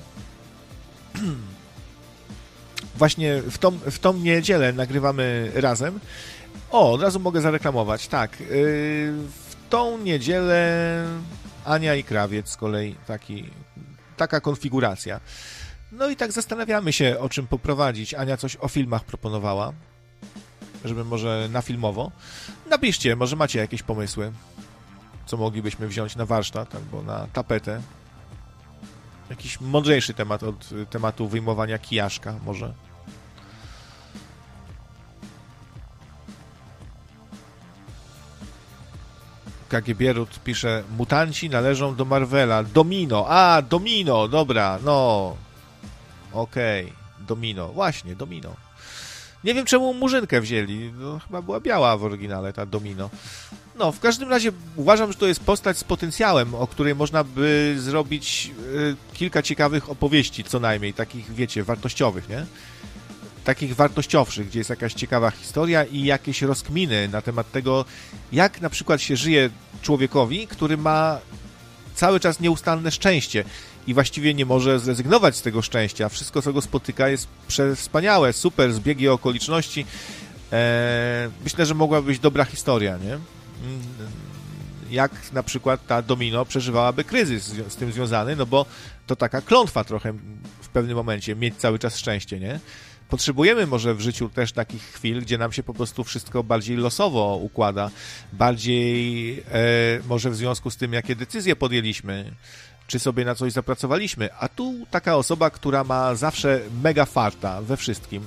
Właśnie w tą niedzielę nagrywamy razem. O, od razu mogę zareklamować. Tak, w tą niedzielę Ania i Krawiec z kolei taka konfiguracja. No i tak zastanawiamy się, o czym poprowadzić. Ania coś o filmach proponowała, żeby może na filmowo. Napiszcie, może macie jakieś pomysły, co moglibyśmy wziąć na warsztat albo na tapetę. Jakiś mądrzejszy temat od tematu wyjmowania kijaszka może. KG Bierut pisze, mutanci należą do Marvela. Domino, dobra, no. Okej, Domino, właśnie, Domino. Nie wiem, czemu Murzynkę wzięli. No, chyba była biała w oryginale, ta Domino. No, w każdym razie uważam, że to jest postać z potencjałem, o której można by zrobić kilka ciekawych opowieści, co najmniej, takich, wiecie, wartościowych, nie? Takich wartościowszych, gdzie jest jakaś ciekawa historia i jakieś rozkminy na temat tego, jak na przykład się żyje człowiekowi, który ma cały czas nieustanne szczęście i właściwie nie może zrezygnować z tego szczęścia. Wszystko, co go spotyka, jest wspaniałe, super, zbiegi okoliczności. Myślę, że mogłaby być dobra historia, nie? Jak na przykład ta Domino przeżywałaby kryzys z tym związany, no bo to taka klątwa trochę w pewnym momencie, mieć cały czas szczęście, nie? Potrzebujemy może w życiu też takich chwil, gdzie nam się po prostu wszystko bardziej losowo układa, bardziej może w związku z tym, jakie decyzje podjęliśmy, czy sobie na coś zapracowaliśmy, a tu taka osoba, która ma zawsze mega farta we wszystkim.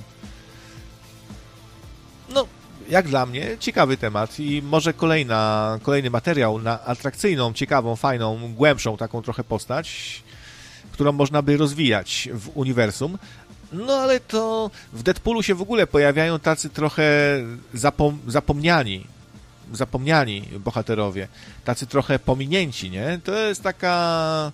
No, jak dla mnie, ciekawy temat i może kolejny materiał na atrakcyjną, ciekawą, fajną, głębszą taką trochę postać, którą można by rozwijać w uniwersum. No ale to w Deadpoolu się w ogóle pojawiają tacy trochę zapomniani bohaterowie, tacy trochę pominięci, nie? To jest taka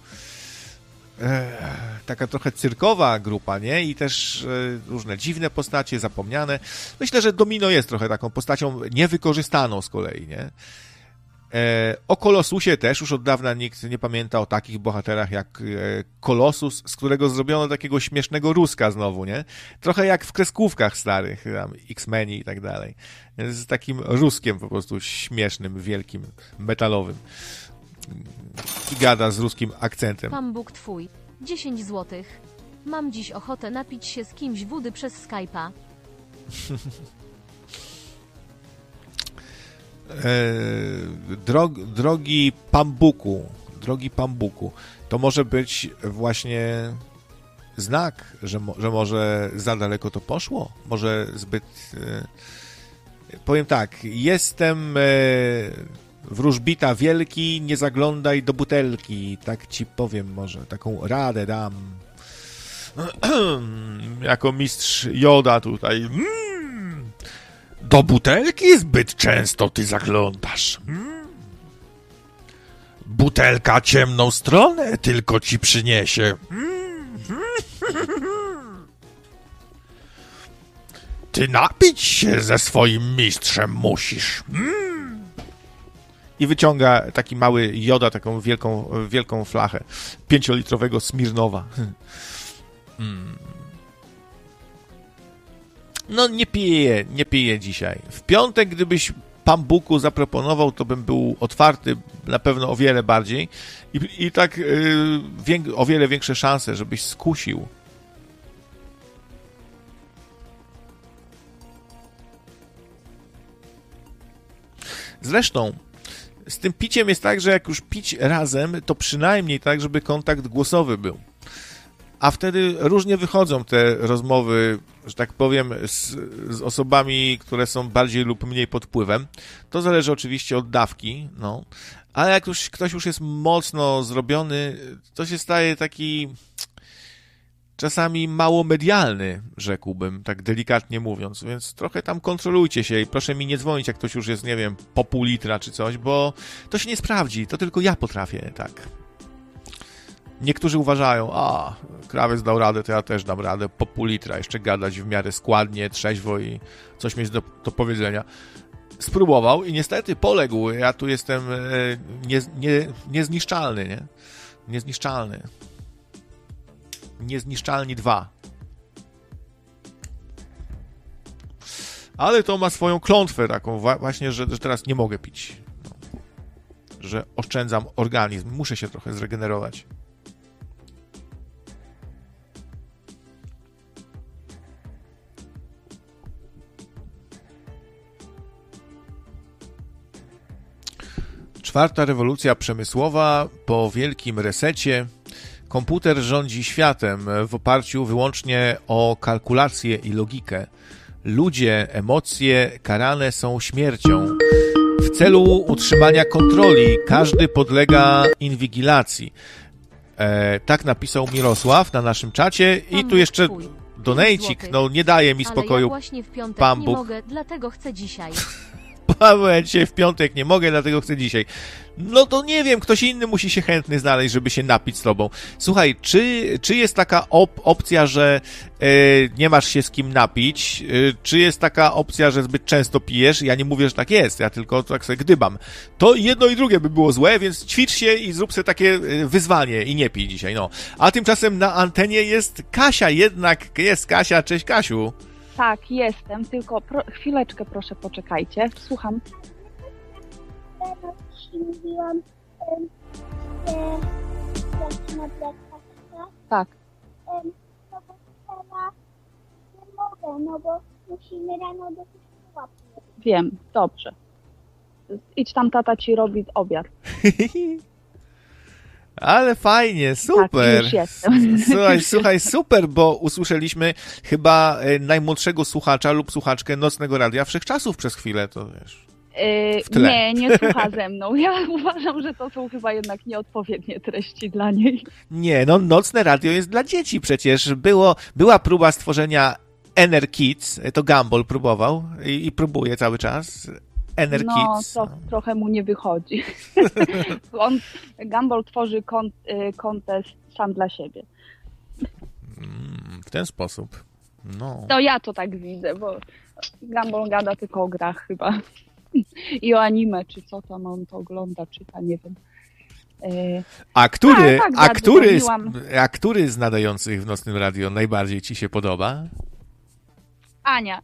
trochę cyrkowa grupa, nie? I też różne dziwne postacie, zapomniane. Myślę, że Domino jest trochę taką postacią niewykorzystaną z kolei, nie? O Kolosusie też już od dawna nikt nie pamięta o takich bohaterach jak Kolosus, z którego zrobiono takiego śmiesznego Ruska znowu, nie? Trochę jak w kreskówkach starych, tam X-Meni i tak dalej. Z takim Ruskiem po prostu śmiesznym, wielkim, metalowym. I gada z ruskim akcentem. Pan Bóg twój. 10 złotych. Mam dziś ochotę napić się z kimś wody przez Skype'a. Drogi Pambuku, to może być właśnie znak, że może za daleko to poszło? Może zbyt... Powiem tak, jestem wróżbita wielki, nie zaglądaj do butelki, tak ci powiem może, taką radę dam. Jako mistrz Joda tutaj. Do butelki zbyt często ty zaglądasz. Butelka ciemną stronę tylko ci przyniesie. Ty napić się ze swoim mistrzem musisz. I wyciąga taki mały Joda, taką wielką flachę 5-litrowego Smirnowa. No nie piję dzisiaj. W piątek, gdybyś Pambuku zaproponował, to bym był otwarty na pewno o wiele bardziej i tak o wiele większe szanse, żebyś skusił. Zresztą z tym piciem jest tak, że jak już pić razem, to przynajmniej tak, żeby kontakt głosowy był. A wtedy różnie wychodzą te rozmowy, że tak powiem, z osobami, które są bardziej lub mniej pod wpływem. To zależy oczywiście od dawki, no. Ale jak już ktoś już jest mocno zrobiony, to się staje taki czasami mało medialny, rzekłbym, tak delikatnie mówiąc, więc trochę tam kontrolujcie się i proszę mi nie dzwonić, jak ktoś już jest, nie wiem, po pół litra czy coś, bo to się nie sprawdzi, to tylko ja potrafię, tak. Niektórzy uważają, krawiec dał radę, to ja też dam radę po pół litra, jeszcze gadać w miarę składnie, trzeźwo i coś mieć do powiedzenia. Spróbował i niestety poległ, ja tu jestem niezniszczalny, nie? Niezniszczalny. Niezniszczalni 2. Ale to ma swoją klątwę taką właśnie, że teraz nie mogę pić. No. Że oszczędzam organizm. Muszę się trochę zregenerować. Czwarta rewolucja przemysłowa po wielkim resecie. Komputer rządzi światem w oparciu wyłącznie o kalkulację i logikę. Ludzie, emocje karane są śmiercią. W celu utrzymania kontroli każdy podlega inwigilacji. Tak napisał Mirosław na naszym czacie i tu jeszcze donejcik, no nie daje mi spokoju. Ale ja właśnie w piątek nie mogę, dlatego chcę dzisiaj. Paweł, dzisiaj w piątek nie mogę, dlatego chcę dzisiaj. No to nie wiem, ktoś inny musi się chętny znaleźć, żeby się napić z tobą. Słuchaj, czy jest taka opcja, że nie masz się z kim napić? Czy jest taka opcja, że zbyt często pijesz? Ja nie mówię, że tak jest, ja tylko tak sobie gdybam. To jedno i drugie by było złe, więc ćwicz się i zrób sobie takie wyzwanie i nie pij dzisiaj, no. A tymczasem na antenie jest Kasia jednak. Jest Kasia, cześć Kasiu. Tak, jestem, tylko chwileczkę proszę poczekajcie, słucham. Mówiłam, że na plecach, Tak. no bo teraz nie mogę, no bo musimy rano do kościoła. Wiem, dobrze. Idź tam, tata ci robi obiad. Ale fajnie, super. Tak, już jestem. Słuchaj, super, bo usłyszeliśmy chyba najmłodszego słuchacza lub słuchaczkę Nocnego Radia Wszechczasów przez chwilę, to wiesz. W tle. Nie słucha ze mną. Ja uważam, że to są chyba jednak nieodpowiednie treści dla niej. Nie, no Nocne Radio jest dla dzieci przecież. Była próba stworzenia Ener Kids, to Gumball próbował i próbuje cały czas. Ener Kids. Trochę mu nie wychodzi. Gumball tworzy kontest sam dla siebie. W ten sposób. No. To ja to tak widzę, bo Gumball gada tylko o grach chyba. I o anime, czy co tam on to ogląda, czyta, nie wiem. A który z nadających w Nocnym Radio najbardziej ci się podoba? Ania,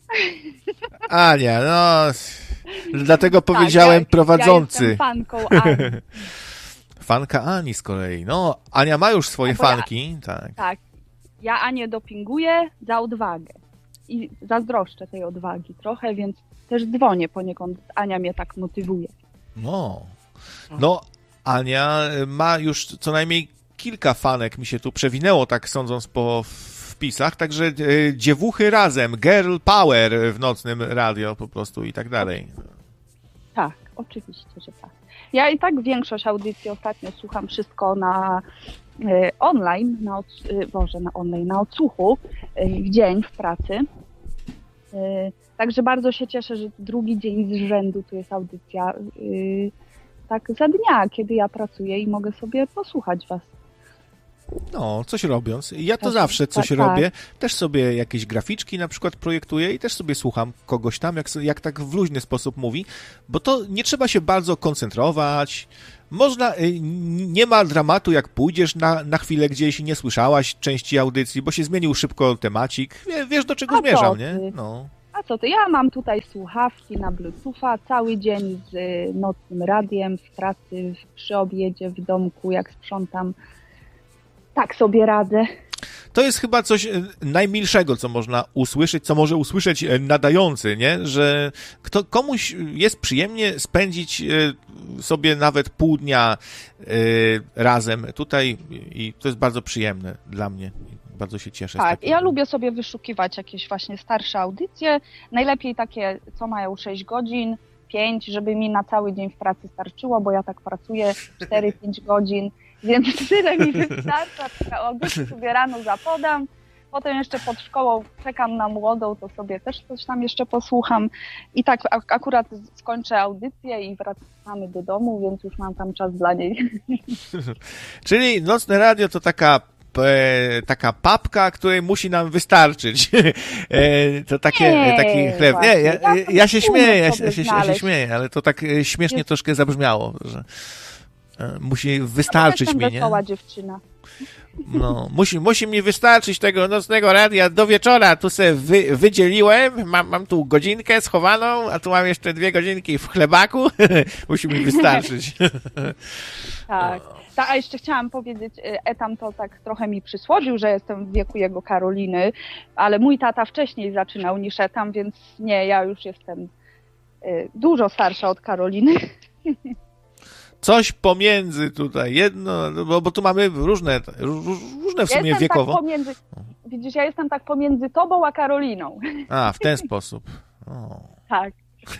no... Dlatego powiedziałem prowadzący. Ja jestem fanką Ani. Fanka Ani z kolei. No, Ania ma już swoje fanki. Tak. Ja Anię dopinguję za odwagę. I zazdroszczę tej odwagi trochę, więc też dzwonię poniekąd. Ania mnie tak motywuje. No, Ania ma już co najmniej kilka fanek, mi się tu przewinęło, tak sądząc po wpisach, także dziewuchy razem, girl power w Nocnym Radio po prostu i tak dalej. Tak, oczywiście, że tak. Ja i tak większość audycji ostatnio słucham wszystko na online, na odsłuchu w dzień w pracy. Także bardzo się cieszę, że drugi dzień z rzędu tu jest audycja tak za dnia, kiedy ja pracuję i mogę sobie posłuchać was. No, coś robiąc. Ja to Tak, zawsze coś tak. robię. Też sobie jakieś graficzki na przykład projektuję i też sobie słucham kogoś tam, jak tak w luźny sposób mówi, bo to nie trzeba się bardzo koncentrować. Można, nie ma dramatu, jak pójdziesz na chwilę gdzieś i nie słyszałaś części audycji, bo się zmienił szybko temacik. Wiesz, do czego A zmierzam, co nie? ty? No. A co ty? Ja mam tutaj słuchawki na Bluetootha, cały dzień z nocnym radiem, w pracy, przy obiedzie, w domku, jak sprzątam. Tak sobie radzę. To jest chyba coś najmilszego, co można usłyszeć, co może usłyszeć nadający, nie? Że komuś jest przyjemnie spędzić sobie nawet pół dnia razem tutaj i to jest bardzo przyjemne dla mnie. Bardzo się cieszę. Tak, ja lubię sobie wyszukiwać jakieś właśnie starsze audycje, najlepiej takie, co mają 6 godzin, 5, żeby mi na cały dzień w pracy starczyło, bo ja tak pracuję 4-5 godzin, więc tyle mi wystarcza. O audycji sobie rano zapodam, potem jeszcze pod szkołą czekam na młodą, to sobie też coś tam jeszcze posłucham i tak akurat skończę audycję i wracamy do domu, więc już mam tam czas dla niej. Czyli Nocne Radio to taka papka, której musi nam wystarczyć. To taki chleb. Nie, ja się śmieję, ja się śmieję, ale to tak śmiesznie troszkę zabrzmiało, że musi wystarczyć mi, nie? Wesoła dziewczyna. No, musi mi wystarczyć tego Nocnego Radia do wieczora. Tu se wydzieliłem, mam tu godzinkę schowaną, a tu mam jeszcze 2 godzinki w chlebaku. Musi mi wystarczyć. Tak. A jeszcze chciałam powiedzieć, Etam to tak trochę mi przysłodził, że jestem w wieku jego Karoliny, ale mój tata wcześniej zaczynał niż Etam, więc nie, ja już jestem dużo starsza od Karoliny. Coś pomiędzy tutaj, jedno, bo tu mamy różne w sumie wiekowo. Tak widzisz, ja jestem tak pomiędzy tobą a Karoliną. A, w ten sposób. O. Tak.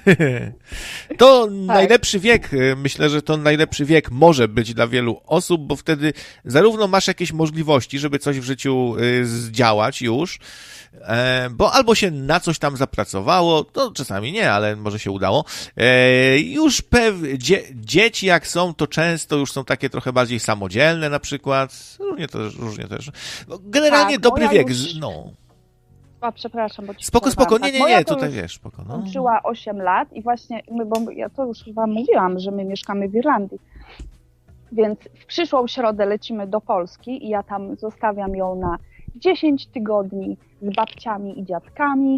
To najlepszy wiek, myślę, że to najlepszy wiek może być dla wielu osób, bo wtedy zarówno masz jakieś możliwości, żeby coś w życiu zdziałać już, bo albo się na coś tam zapracowało, to czasami nie, ale może się udało. Już dzieci jak są, to często już są takie trochę bardziej samodzielne na przykład, różnie też. Generalnie tak, dobry wiek, no. A, przepraszam, bo ci Spoko, nie, tutaj wiesz, spoko. No. Kończyła 8 lat i właśnie, bo ja to już wam mówiłam, że my mieszkamy w Irlandii, więc w przyszłą środę lecimy do Polski i ja tam zostawiam ją na 10 tygodni z babciami i dziadkami.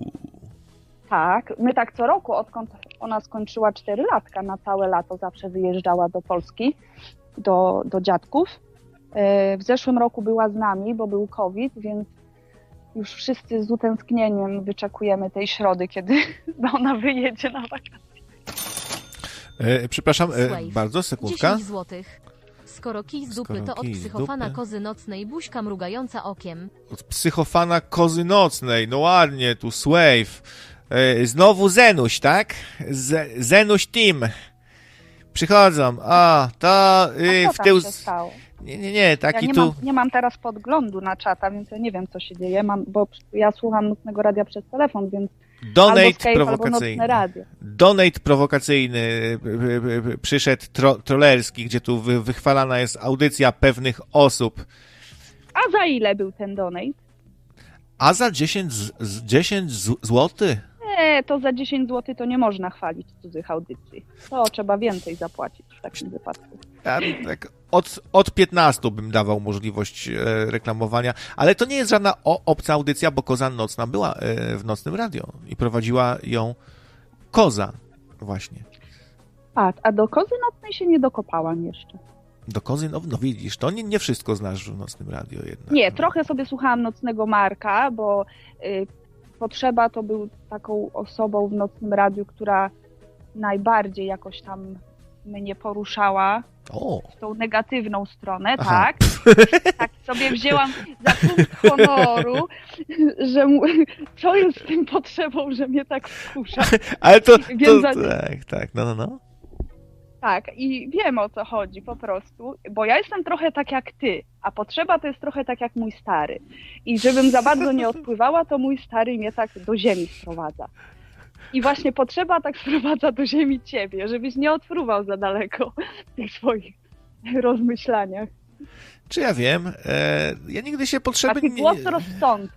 Tak, my tak co roku, odkąd ona skończyła 4 latka, na całe lato zawsze wyjeżdżała do Polski, do dziadków. W zeszłym roku była z nami, bo był COVID, więc już wszyscy z utęsknieniem wyczekujemy tej środy, kiedy ona wyjedzie na wakacje. Przepraszam, bardzo, sekundka. 10 złotych. Skoro kij z dupy, to od psychofana kozy nocnej, buźka mrugająca okiem. Od psychofana kozy nocnej, no ładnie, tu Swave. Znowu Zenuś, tak? Zenuś Team. Przychodzą. W tył... się stało? Nie, taki ja nie mam teraz podglądu na czata, więc ja nie wiem, co się dzieje, bo ja słucham Nocnego Radia przez telefon, więc Donate albo Skype, prowokacyjny. albo Nocne Radio. Donate prowokacyjny przyszedł trollerski, gdzie tu wychwalana jest audycja pewnych osób. A za ile był ten donate? A za 10 złotych? Nie, to za 10 zł to nie można chwalić cudzych audycji. To trzeba więcej zapłacić w takim wypadku. Ja tak od 15 bym dawał możliwość reklamowania, ale to nie jest żadna obca audycja, bo Koza Nocna była w Nocnym Radio i prowadziła ją Koza właśnie. A do Kozy Nocnej się nie dokopałam jeszcze. Do Kozy, no widzisz, to nie wszystko znasz w Nocnym Radio jednak. Nie, trochę sobie słuchałam Nocnego Marka, bo Potrzeba to był taką osobą w Nocnym Radiu, która najbardziej jakoś tam mnie poruszała w tą negatywną stronę, tak. Tak sobie wzięłam za punkt honoru, że co jest z tym potrzebą, że mnie tak wkurza. Ale tak, no. Tak, i wiem, o co chodzi po prostu, bo ja jestem trochę tak jak ty, a potrzeba to jest trochę tak jak mój stary. I żebym za bardzo nie odpływała, to mój stary mnie tak do ziemi sprowadza. I właśnie potrzeba tak sprowadza do ziemi ciebie, żebyś nie odfruwał za daleko w tych swoich rozmyślaniach. Czy ja wiem? Ja nigdy się potrzeby Taki głos rozsądku.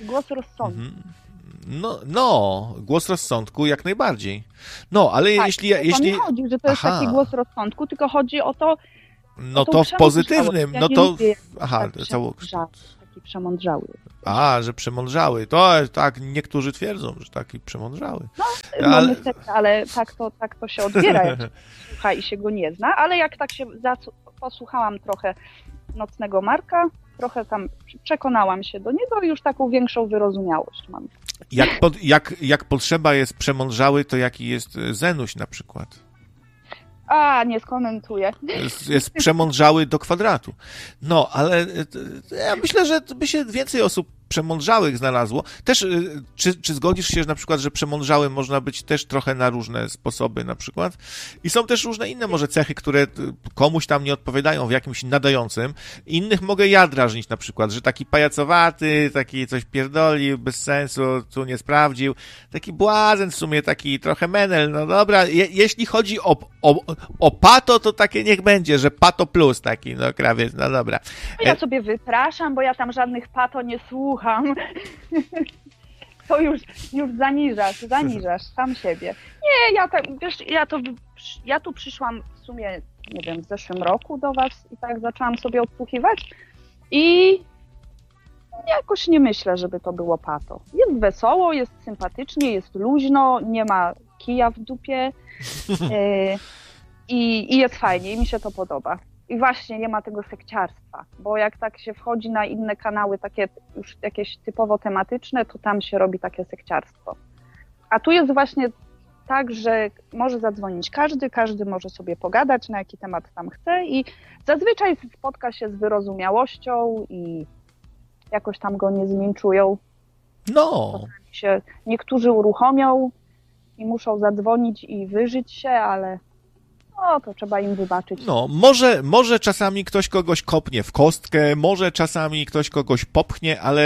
No, głos rozsądku jak najbardziej. No, ale Tak, jeśli... To nie chodzi, że to jest taki głos rozsądku, tylko chodzi o to... No to w pozytywnym, no to... Aha, taki przemądrzały. Że przemądrzały. To tak niektórzy twierdzą, że taki przemądrzały. No niestety, ale tak to się odbiera, jak się słucha i się go nie zna, ale jak tak się posłuchałam trochę Nocnego Marka, trochę tam przekonałam się do niego i już taką większą wyrozumiałość mam. Jak potrzeba jest przemądrzały, to jaki jest Zenuś na przykład? Nie skomentuję. Jest przemądrzały do kwadratu. No, ale ja myślę, że by się więcej osób przemądrzałych znalazło. Też, czy zgodzisz się, że na przykład, że przemądrzałym można być też trochę na różne sposoby na przykład? I są też różne inne może cechy, które komuś tam nie odpowiadają w jakimś nadającym. Innych mogę ja drażnić na przykład, że taki pajacowaty, taki coś pierdolił, bez sensu, tu nie sprawdził. Taki błazen w sumie, taki trochę menel. No dobra, jeśli chodzi o pato, to takie niech będzie, że pato plus taki, no krawiec, no dobra. Ja sobie wypraszam, bo ja tam żadnych pato nie słucham. To już zaniżasz sam siebie. Nie, ja tu przyszłam w sumie, nie wiem, w zeszłym roku do was i tak zaczęłam sobie odsłuchiwać i jakoś nie myślę, żeby to było pato. Jest wesoło, jest sympatycznie, jest luźno, nie ma kija w dupie i jest fajnie i mi się to podoba. I właśnie nie ma tego sekciarstwa, bo jak tak się wchodzi na inne kanały, takie już jakieś typowo tematyczne, to tam się robi takie sekciarstwo. A tu jest właśnie tak, że może zadzwonić każdy może sobie pogadać, na jaki temat tam chce i zazwyczaj spotka się z wyrozumiałością i jakoś tam go nie zmięczują. No. Czasami się niektórzy uruchomią i muszą zadzwonić i wyżyć się, ale to trzeba im wybaczyć. No, może czasami ktoś kogoś kopnie w kostkę, może czasami ktoś kogoś popchnie, ale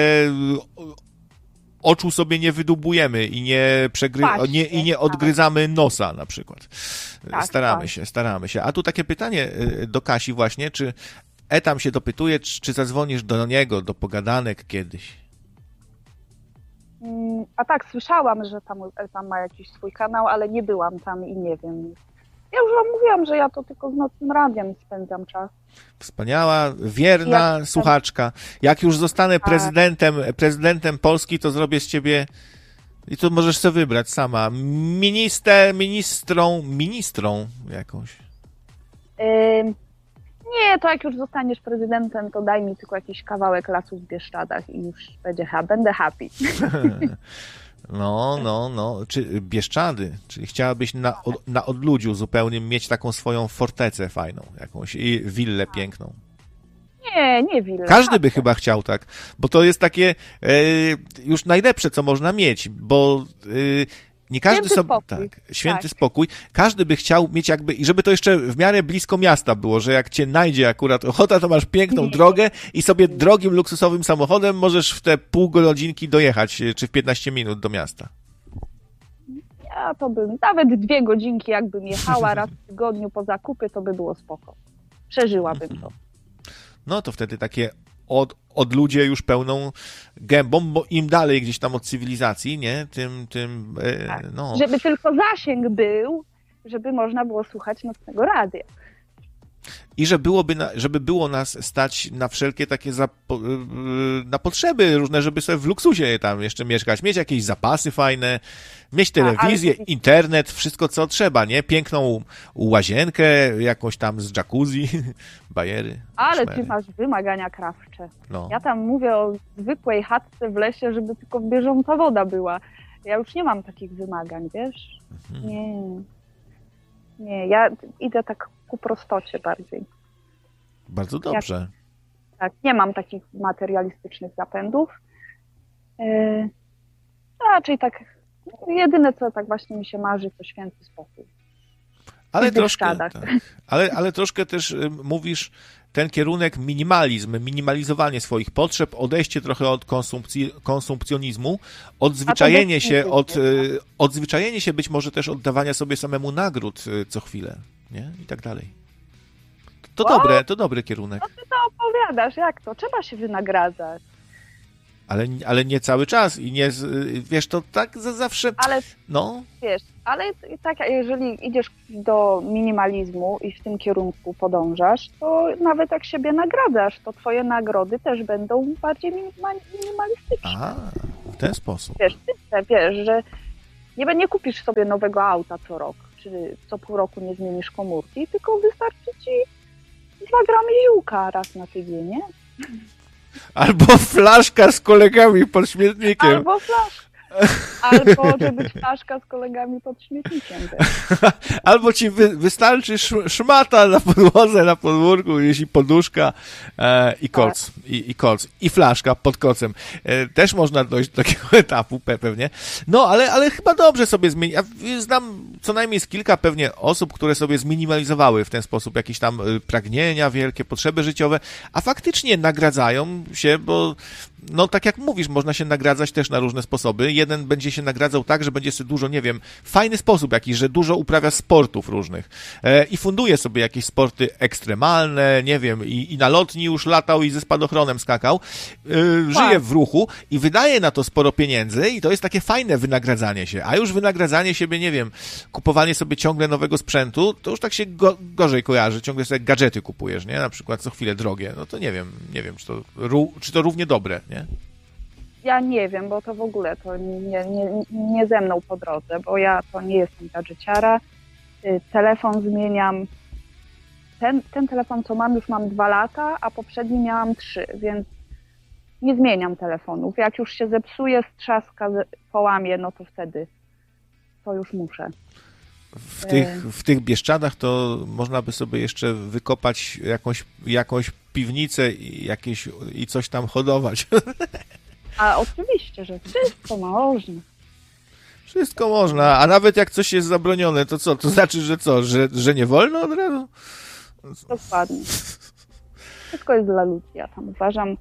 oczu sobie nie wydubujemy i nie odgryzamy nosa na przykład. Tak, Staramy się. A tu takie pytanie do Kasi właśnie, czy Etam się dopytuje, czy zadzwonisz do niego, do pogadanek kiedyś? A tak, słyszałam, że tam ma jakiś swój kanał, ale nie byłam tam i nie wiem. Ja już wam mówiłam, że ja to tylko z Nocnym Radiem spędzam czas. Wspaniała, wierna słuchaczka. Jak już zostanę prezydentem Polski, to zrobię z ciebie, i to możesz sobie wybrać sama, ministrą jakąś. Nie, to jak już zostaniesz prezydentem, to daj mi tylko jakiś kawałek lasu w Bieszczadach i już będę happy. No. Czy Bieszczady, czyli chciałabyś na odludziu zupełnym mieć taką swoją fortecę fajną, jakąś i willę piękną. Nie willę. Każdy by chyba chciał tak, bo to jest takie już najlepsze, co można mieć, bo nie każdy sobie... Święty spokój. Każdy by chciał mieć jakby, i żeby to jeszcze w miarę blisko miasta było, że jak cię najdzie akurat ochota, to masz piękną drogę i sobie drogim, luksusowym samochodem możesz w te pół godzinki dojechać, czy w 15 minut do miasta. Ja to bym, nawet 2 godzinki jakbym jechała raz w tygodniu po zakupy, to by było spoko. Przeżyłabym to. No to wtedy takie od ludzie już pełną gębą, bo im dalej gdzieś tam od cywilizacji, nie? Tym tak. Żeby tylko zasięg był, żeby można było słuchać Nocnego Radia. I żeby było nas stać na wszelkie takie na potrzeby różne, żeby sobie w luksusie tam jeszcze mieszkać, mieć jakieś zapasy fajne, mieć telewizję, internet, wszystko co trzeba, nie? Piękną łazienkę, jakąś tam z jacuzzi, bajery. Ale szmery. ty masz wymagania krawcze. No. Ja tam mówię o zwykłej chatce w lesie, żeby tylko bieżąca woda była. Ja już nie mam takich wymagań, wiesz? Nie, ja idę tak ku prostocie bardziej. Bardzo dobrze. Tak, nie mam takich materialistycznych zapędów. Raczej tak, jedyne co tak właśnie mi się marzy, to święty spokój. Ale troszkę też mówisz ten kierunek minimalizowanie swoich potrzeb, odejście trochę od konsumpcjonizmu, odzwyczajenie się być może też oddawania sobie samemu nagród co chwilę, nie? I tak dalej. to dobry kierunek. No ty to opowiadasz, jak to? Trzeba się wynagradzać. Ale nie cały czas i nie, wiesz, to tak zawsze, Ale no. wiesz, ale tak, jeżeli idziesz do minimalizmu i w tym kierunku podążasz, to nawet jak siebie nagradzasz, to twoje nagrody też będą bardziej minimalistyczne. A, w ten sposób. Wiesz, że nie kupisz sobie nowego auta co rok, czy co pół roku nie zmienisz komórki, tylko wystarczy ci 2 gramy ziółka raz na tydzień, nie? Albo flaszka z kolegami pod śmietnikiem. Albo flaszka. Albo żeby flaszka z kolegami pod śmietnikiem. Albo ci wystarczy szmata na podłodze, na podwórku, jeśli poduszka i koc. I flaszka pod kocem. Też można dojść do takiego etapu pewnie. No, ale chyba dobrze sobie zmienić. Ja znam co najmniej z kilka pewnie osób, które sobie zminimalizowały w ten sposób jakieś tam pragnienia, wielkie potrzeby życiowe, a faktycznie nagradzają się, bo no tak jak mówisz, można się nagradzać też na różne sposoby. Jeden będzie się nagradzał tak, że będzie sobie dużo, nie wiem, fajny sposób jakiś, że dużo uprawia sportów różnych i funduje sobie jakieś sporty ekstremalne, nie wiem, i na lotni już latał i ze spadochronem skakał, żyje w ruchu i wydaje na to sporo pieniędzy i to jest takie fajne wynagradzanie się. A już wynagradzanie siebie, nie wiem, kupowanie sobie ciągle nowego sprzętu, to już tak się gorzej kojarzy. Ciągle sobie gadżety kupujesz, nie? Na przykład co chwilę drogie. No to nie wiem, czy to równie dobre, nie? Ja nie wiem, bo to w ogóle to nie ze mną po drodze, bo ja to nie jestem gadżeciara. Telefon zmieniam. Ten telefon, co mam, już mam 2 lata, a poprzedni miałam 3, więc nie zmieniam telefonów. Jak już się zepsuje, strzaska, połamie, no to wtedy to już muszę. W tych Bieszczadach to można by sobie jeszcze wykopać jakąś piwnicę i coś tam hodować. A oczywiście, że wszystko można. Wszystko można, a nawet jak coś jest zabronione, to co? To znaczy, że co? Że nie wolno od razu? Dokładnie. Wszystko jest dla ludzi, ja tam uważam.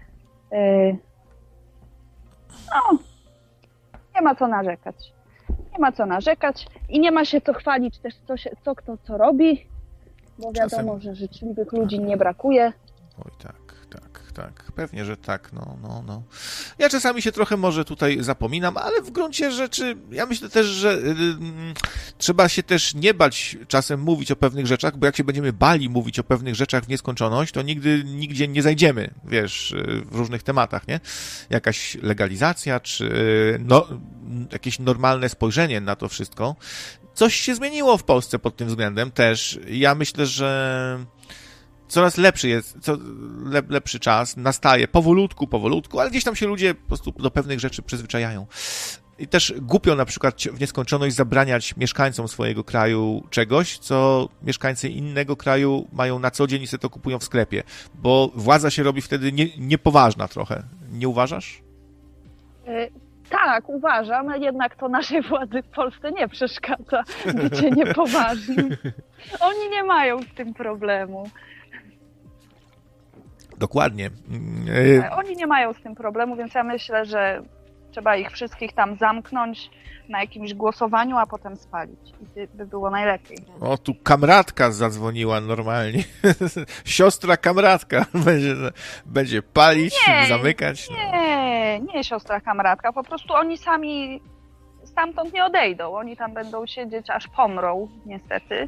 No, nie ma co narzekać. Nie ma co narzekać i nie ma się co chwalić też, co kto co robi, bo wiadomo, że życzliwych ludzi nie brakuje. Oj tak. Pewnie, że tak, no. Ja czasami się trochę może tutaj zapominam, ale w gruncie rzeczy ja myślę też, że trzeba się też nie bać czasem mówić o pewnych rzeczach, bo jak się będziemy bali mówić o pewnych rzeczach w nieskończoność, to nigdzie nie zajdziemy, wiesz, w różnych tematach, nie? Jakaś legalizacja, czy jakieś normalne spojrzenie na to wszystko. Coś się zmieniło w Polsce pod tym względem też. Ja myślę, że coraz lepszy jest, lepszy czas nastaje, powolutku, ale gdzieś tam się ludzie po prostu do pewnych rzeczy przyzwyczajają. I też głupio na przykład w nieskończoność zabraniać mieszkańcom swojego kraju czegoś, co mieszkańcy innego kraju mają na co dzień i sobie to kupują w sklepie, bo władza się robi wtedy niepoważna trochę. Nie uważasz? Tak, uważam, ale jednak to naszej władzy w Polsce nie przeszkadza bycie niepoważnym. Oni nie mają z tym problemu. Dokładnie. Oni nie mają z tym problemu, więc ja myślę, że trzeba ich wszystkich tam zamknąć na jakimś głosowaniu, a potem spalić. I by było najlepiej. O, tu kamratka zadzwoniła normalnie. Siostra kamratka będzie palić, zamykać. Nie siostra kamratka. Po prostu oni sami stamtąd nie odejdą. Oni tam będą siedzieć, aż pomrą, niestety.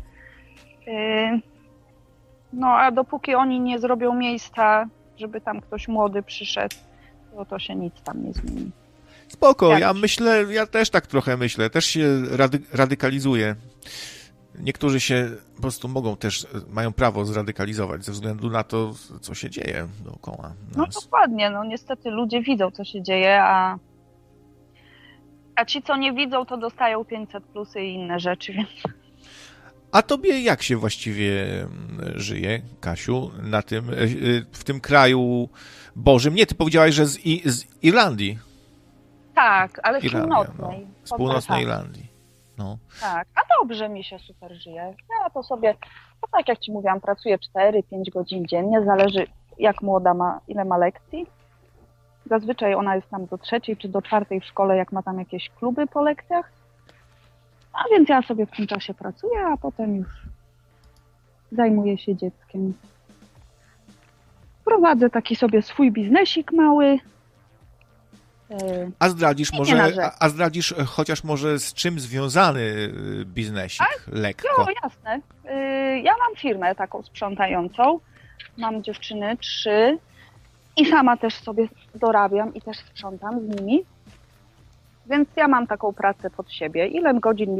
No, a dopóki oni nie zrobią miejsca, żeby tam ktoś młody przyszedł, to się nic tam nie zmieni. Spoko, ja też tak trochę myślę, też się radykalizuję. Niektórzy się po prostu mają prawo zradykalizować ze względu na to, co się dzieje dookoła nas. No dokładnie, no niestety ludzie widzą, co się dzieje, a ci, co nie widzą, to dostają 500+ i inne rzeczy, więc... A tobie jak się właściwie żyje, Kasiu, w tym kraju Bożym? Nie, ty powiedziałaś, że z Irlandii. Tak, ale z północnej. Z północnej Irlandii. No. Tak, a dobrze mi się super żyje. Ja to sobie, no tak jak ci mówiłam, pracuję 4-5 godzin dziennie, zależy jak młoda ma, ile ma lekcji. Zazwyczaj ona jest tam do 3 czy do 4 w szkole, jak ma tam jakieś kluby po lekcjach. A więc ja sobie w tym czasie pracuję, a potem już zajmuję się dzieckiem. Prowadzę taki sobie swój biznesik mały. A zdradzisz nie może, narzekam. a zdradzisz chociaż może z czym związany biznesik? Lekko. Jo, jasne. Ja mam firmę taką sprzątającą. Mam dziewczyny 3 i sama też sobie dorabiam i też sprzątam z nimi. Więc ja mam taką pracę pod siebie. Ile godzin mi